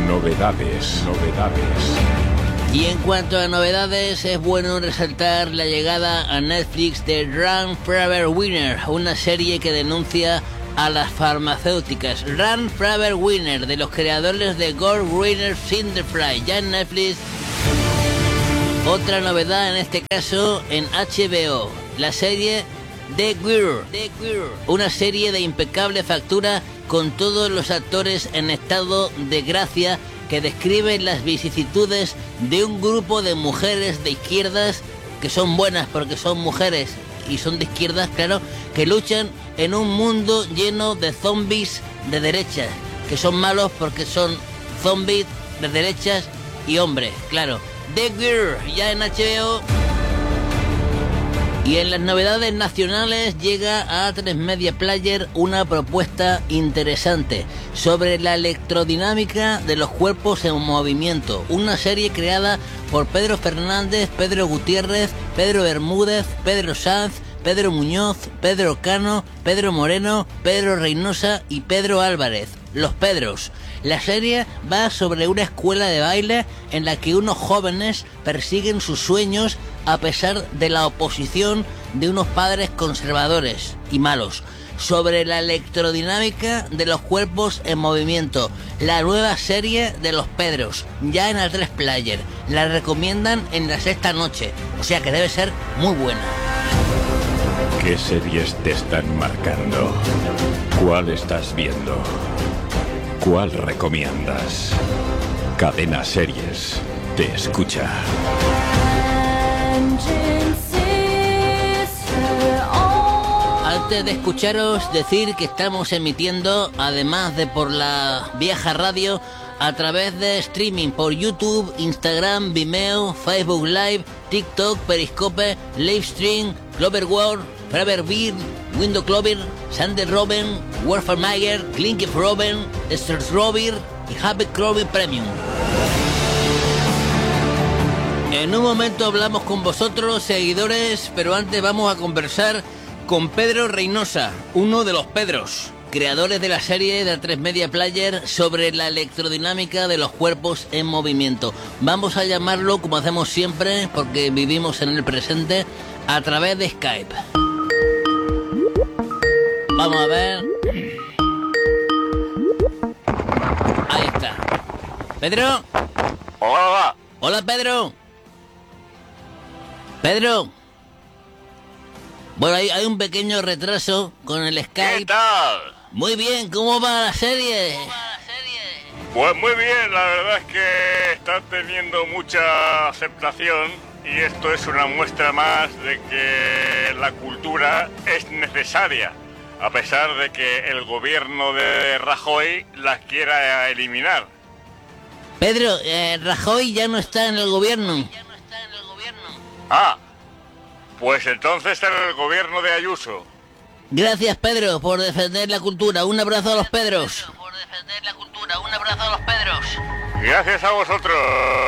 Novedades, novedades. Y en cuanto a novedades, es bueno resaltar la llegada a Netflix de Run Forever Winner, una serie que denuncia a las farmacéuticas. Run Forever Winner, de los creadores de Gore Winner Cinderfly, ya en Netflix. Otra novedad en este caso en H B O, la serie The Greer, una serie de impecable factura con todos los actores en estado de gracia que describe las vicisitudes de un grupo de mujeres de izquierdas que son buenas porque son mujeres y son de izquierdas, claro, que luchan en un mundo lleno de zombies de derechas, que son malos porque son zombies de derechas y hombres, claro. The Greer, ya en H B O. Y en las novedades nacionales llega a A tres Media Player una propuesta interesante sobre la electrodinámica de los cuerpos en movimiento. Una serie creada por Pedro Fernández, Pedro Gutiérrez, Pedro Bermúdez, Pedro Sanz, Pedro Muñoz, Pedro Cano, Pedro Moreno, Pedro Reynosa y Pedro Álvarez. Los Pedros. La serie va sobre una escuela de baile en la que unos jóvenes persiguen sus sueños a pesar de la oposición de unos padres conservadores y malos. Sobre la electrodinámica de los cuerpos en movimiento. La nueva serie de Los Pedros, ya en A tres Player. La recomiendan en la sexta noche, o sea que debe ser muy buena. ¿Qué series te están marcando? ¿Cuál estás viendo? ¿Cuál recomiendas? Cadena Series te escucha. Antes de escucharos decir que estamos emitiendo, además de por la vieja radio, a través de streaming por YouTube, Instagram, Vimeo, Facebook Live, TikTok, Periscope, Livestream, Clover World, Forever Beer, Window Clover, Sander Robin, Warfare Mayer, Klinkif Robin, Stars Robin y Happy Clover Premium. En un momento hablamos con vosotros, seguidores, pero antes vamos a conversar con Pedro Reynosa, uno de los Pedros, creadores de la serie de A tres Media Player sobre la electrodinámica de los cuerpos en movimiento. Vamos a llamarlo, como hacemos siempre, porque vivimos en el presente, a través de Skype. Vamos a ver. Ahí está. ¿Pedro? Hola. Hola, Pedro. Pedro. Bueno, hay, hay un pequeño retraso con el Skype. ¿Qué tal? Muy bien, ¿cómo va la serie? Pues muy bien, la verdad es que está teniendo mucha aceptación y esto es una muestra más de que la cultura es necesaria, a pesar de que el gobierno de Rajoy la quiera eliminar. Pedro, eh, Rajoy ya no está en el gobierno. Ah, pues entonces en el gobierno de Ayuso. Gracias, Pedro, por defender la cultura. Un abrazo a los Pedros. Un abrazo a los Pedros. Gracias a vosotros.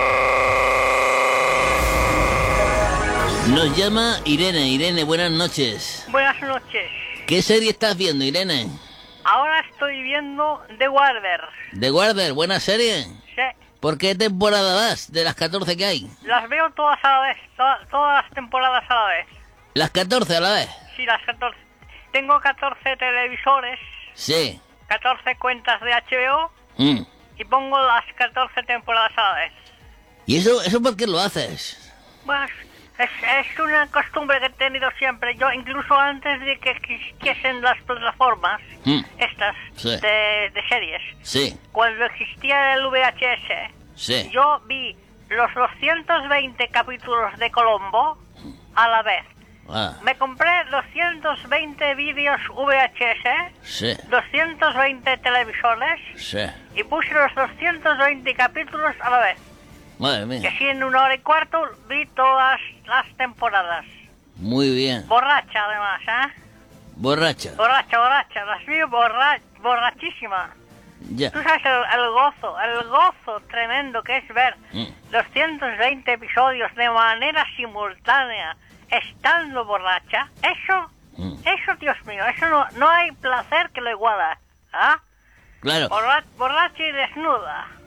Nos llama Irene. Irene, buenas noches. Buenas noches. ¿Qué serie estás viendo, Irene? Ahora estoy viendo The Warder. The Warder, buena serie. Sí. ¿Por qué temporada vas de las catorce que hay? Las veo todas a la vez, to todas las temporadas a la vez. ¿Las catorce a la vez? Sí, las catorce. Tengo catorce televisores. Sí. catorce cuentas de H B O. Mm. Y pongo las catorce temporadas a la vez. ¿Y eso, eso por qué lo haces? Pues es, es una costumbre que he tenido siempre. Yo, incluso antes de que existiesen las plataformas, mm. estas, sí. de, de series. Sí. Cuando existía el V H S, sí. yo vi los doscientos veinte capítulos de Colombo a la vez. Ah. Me compré doscientos veinte vídeos V H S, sí. doscientos veinte televisores, sí. y puse los doscientos veinte capítulos a la vez. Madre mía. Que así en una hora y cuarto vi todas las temporadas. Muy bien. Borracha además, ¿eh? Borracha. Borracha, borracha. Las vi borra borrachísima. Ya. Tú sabes el, el gozo, el gozo tremendo que es ver mm. doscientos veinte episodios de manera simultánea estando borracha. Eso, mm. eso, Dios mío, eso no, no hay placer que lo iguala. ¿Ah? Claro. Borra borracha y desnuda.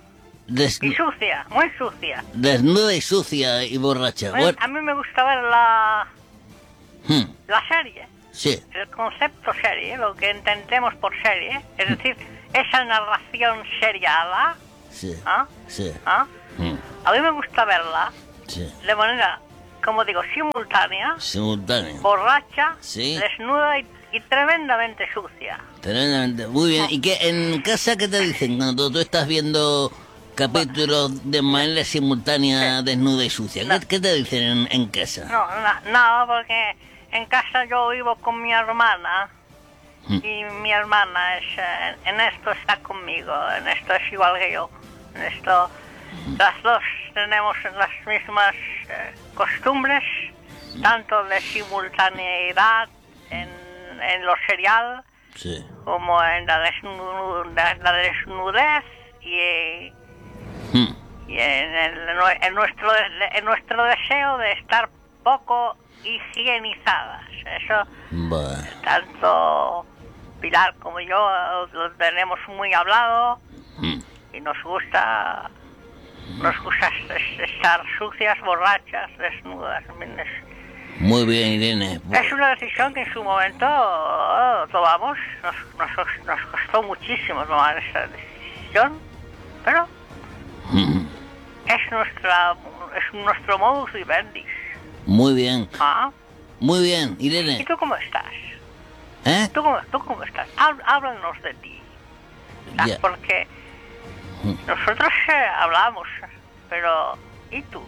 Des... Y sucia, muy sucia. Desnuda y sucia y borracha. Bueno, a mí me gusta ver la, hmm. la serie. Sí. El concepto serie, lo que entendemos por serie, es decir, esa narración seriada. Sí. ¿Ah? Sí. ¿Ah? Hmm. A mí me gusta verla Sí. de manera, como digo, simultánea, Simultáneo. borracha, Sí. desnuda y, y tremendamente sucia. Tremendamente. Muy bien. ¿Y qué en casa qué te dicen cuando tú estás viendo capítulos de manera simultánea, sí. desnuda y sucia? ¿Qué, ¿Qué te dicen en, en casa? No, na, nada, porque en casa yo vivo con mi hermana hmm. y mi hermana es eh, en esto está conmigo, en esto es igual que yo. En esto hmm. las dos tenemos las mismas eh, costumbres, tanto de simultaneidad en, en lo serial, sí. como en la, desnu la, la desnudez y, hmm. y en, el, en, nuestro, en nuestro deseo de estar poco higienizadas. Eso, bueno. tanto Pilar como yo lo tenemos muy hablado hmm. y nos gusta, nos gusta estar sucias, borrachas, desnudas. Muy bien, Irene. Es una decisión que en su momento oh, tomamos, nos, nos, nos costó muchísimo tomar esa decisión, pero hmm. es nuestra, es nuestro modus vivendi. Muy bien. Ah. Muy bien, Irene. ¿Y tú cómo estás? ¿Eh? ¿Tú cómo, tú cómo estás? Háblanos de ti. Yeah. Porque nosotros eh, hablamos, pero ¿y tú?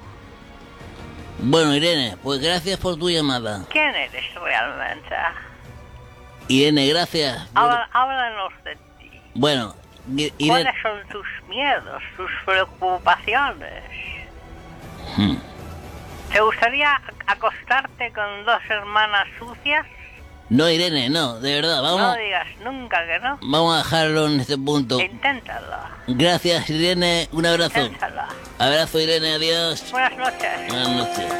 Bueno, Irene, pues gracias por tu llamada. ¿Quién eres realmente? Irene, gracias. Habla, por... Háblanos de ti. Bueno, Irene... ¿Cuáles son tus miedos, tus preocupaciones? Hmm. ¿Te gustaría acostarte con dos hermanas sucias? No, Irene, no, de verdad, vamos... No digas nunca que no. Vamos a dejarlo en este punto. Inténtalo. Gracias, Irene, un abrazo. Inténtalo. Abrazo, Irene, adiós. Buenas noches. Buenas noches.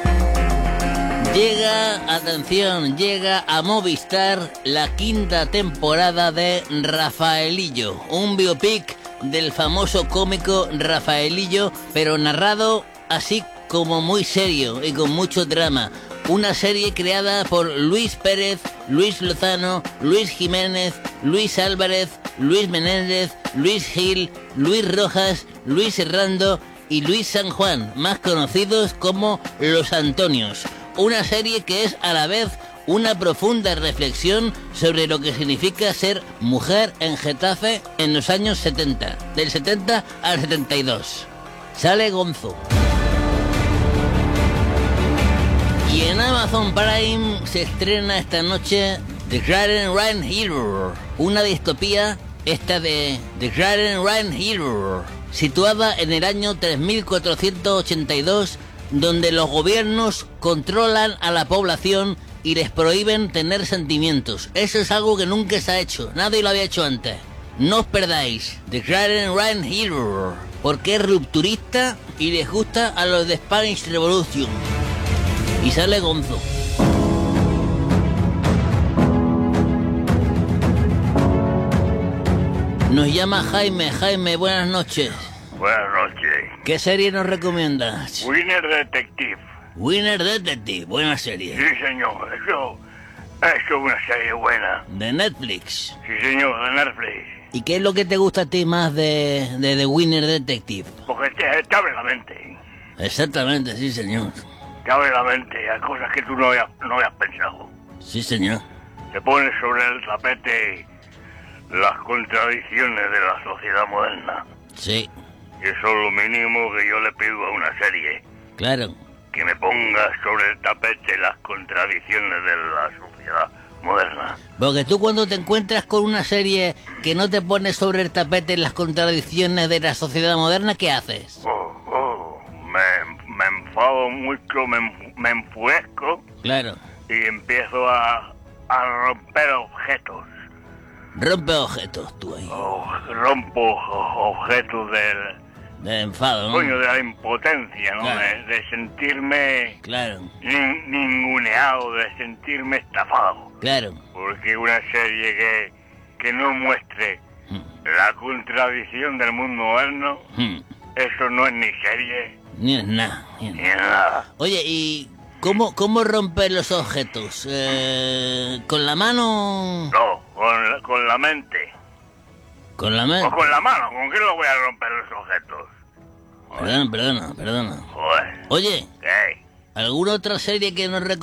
Llega, atención, llega a Movistar la quinta temporada de Rafaelillo, un biopic del famoso cómico Rafaelillo, pero narrado así como muy serio y con mucho drama. Una serie creada por Luis Pérez, Luis Lozano, Luis Jiménez, Luis Álvarez, Luis Menéndez, Luis Gil, Luis Rojas, Luis Herrando y Luis San Juan, más conocidos como Los Antonios. Una serie que es a la vez una profunda reflexión sobre lo que significa ser mujer en Getafe en los años setenta, del setenta al setenta y dos. Sale Gonzo. Y en Amazon Prime se estrena esta noche The Grand Run Hero, una distopía, esta de The Grand Run Hero, situada en el año tres mil cuatrocientos ochenta y dos, donde los gobiernos controlan a la población y les prohíben tener sentimientos. Eso es algo que nunca se ha hecho, nadie lo había hecho antes. No os perdáis The Grand Run Hero, porque es rupturista y les gusta a los de Spanish Revolution. Y sale Gonzo. Nos llama Jaime. Jaime, buenas noches. Buenas noches. ¿Qué serie nos recomiendas? Winner Detective. Winner Detective, buena serie. Sí, señor. Eso, eso es una serie buena. De Netflix. Sí, señor, de Netflix. ¿Y qué es lo que te gusta a ti más de, de The Winner Detective? Porque te, te abre la mente. Exactamente, sí, señor. Te abre la mente a cosas que tú no habías, no habías pensado. Sí, señor. Te pones sobre el tapete las contradicciones de la sociedad moderna. Sí. Y eso es lo mínimo que yo le pido a una serie. Claro. Que me ponga sobre el tapete las contradicciones de la sociedad moderna. Porque tú cuando te encuentras con una serie que no te pone sobre el tapete las contradicciones de la sociedad moderna, ¿qué haces? Oh, oh, me... me enfado mucho, me, me enfurezco. Claro. Y empiezo a, a romper objetos. Rompe objetos, tú ahí. Oh, rompo objetos del... del enfado, ¿no? Coño, de la impotencia, ¿no? Claro. De, de sentirme... Claro. Nin, ninguneado, de sentirme estafado. Claro. Porque una serie que, que no muestre hmm. la contradicción del mundo moderno... Hmm. Eso no es ni serie. Ni es nada. Ni es nada. Oye, ¿y cómo, cómo romper los objetos? Eh, ¿Con la mano? No, con la, con la mente. ¿Con la mente? O con la mano, ¿con qué lo voy a romper los objetos? Perdona, perdona, perdona. Joder. Oye, ¿Qué? ¿alguna otra serie que nos recomiendes?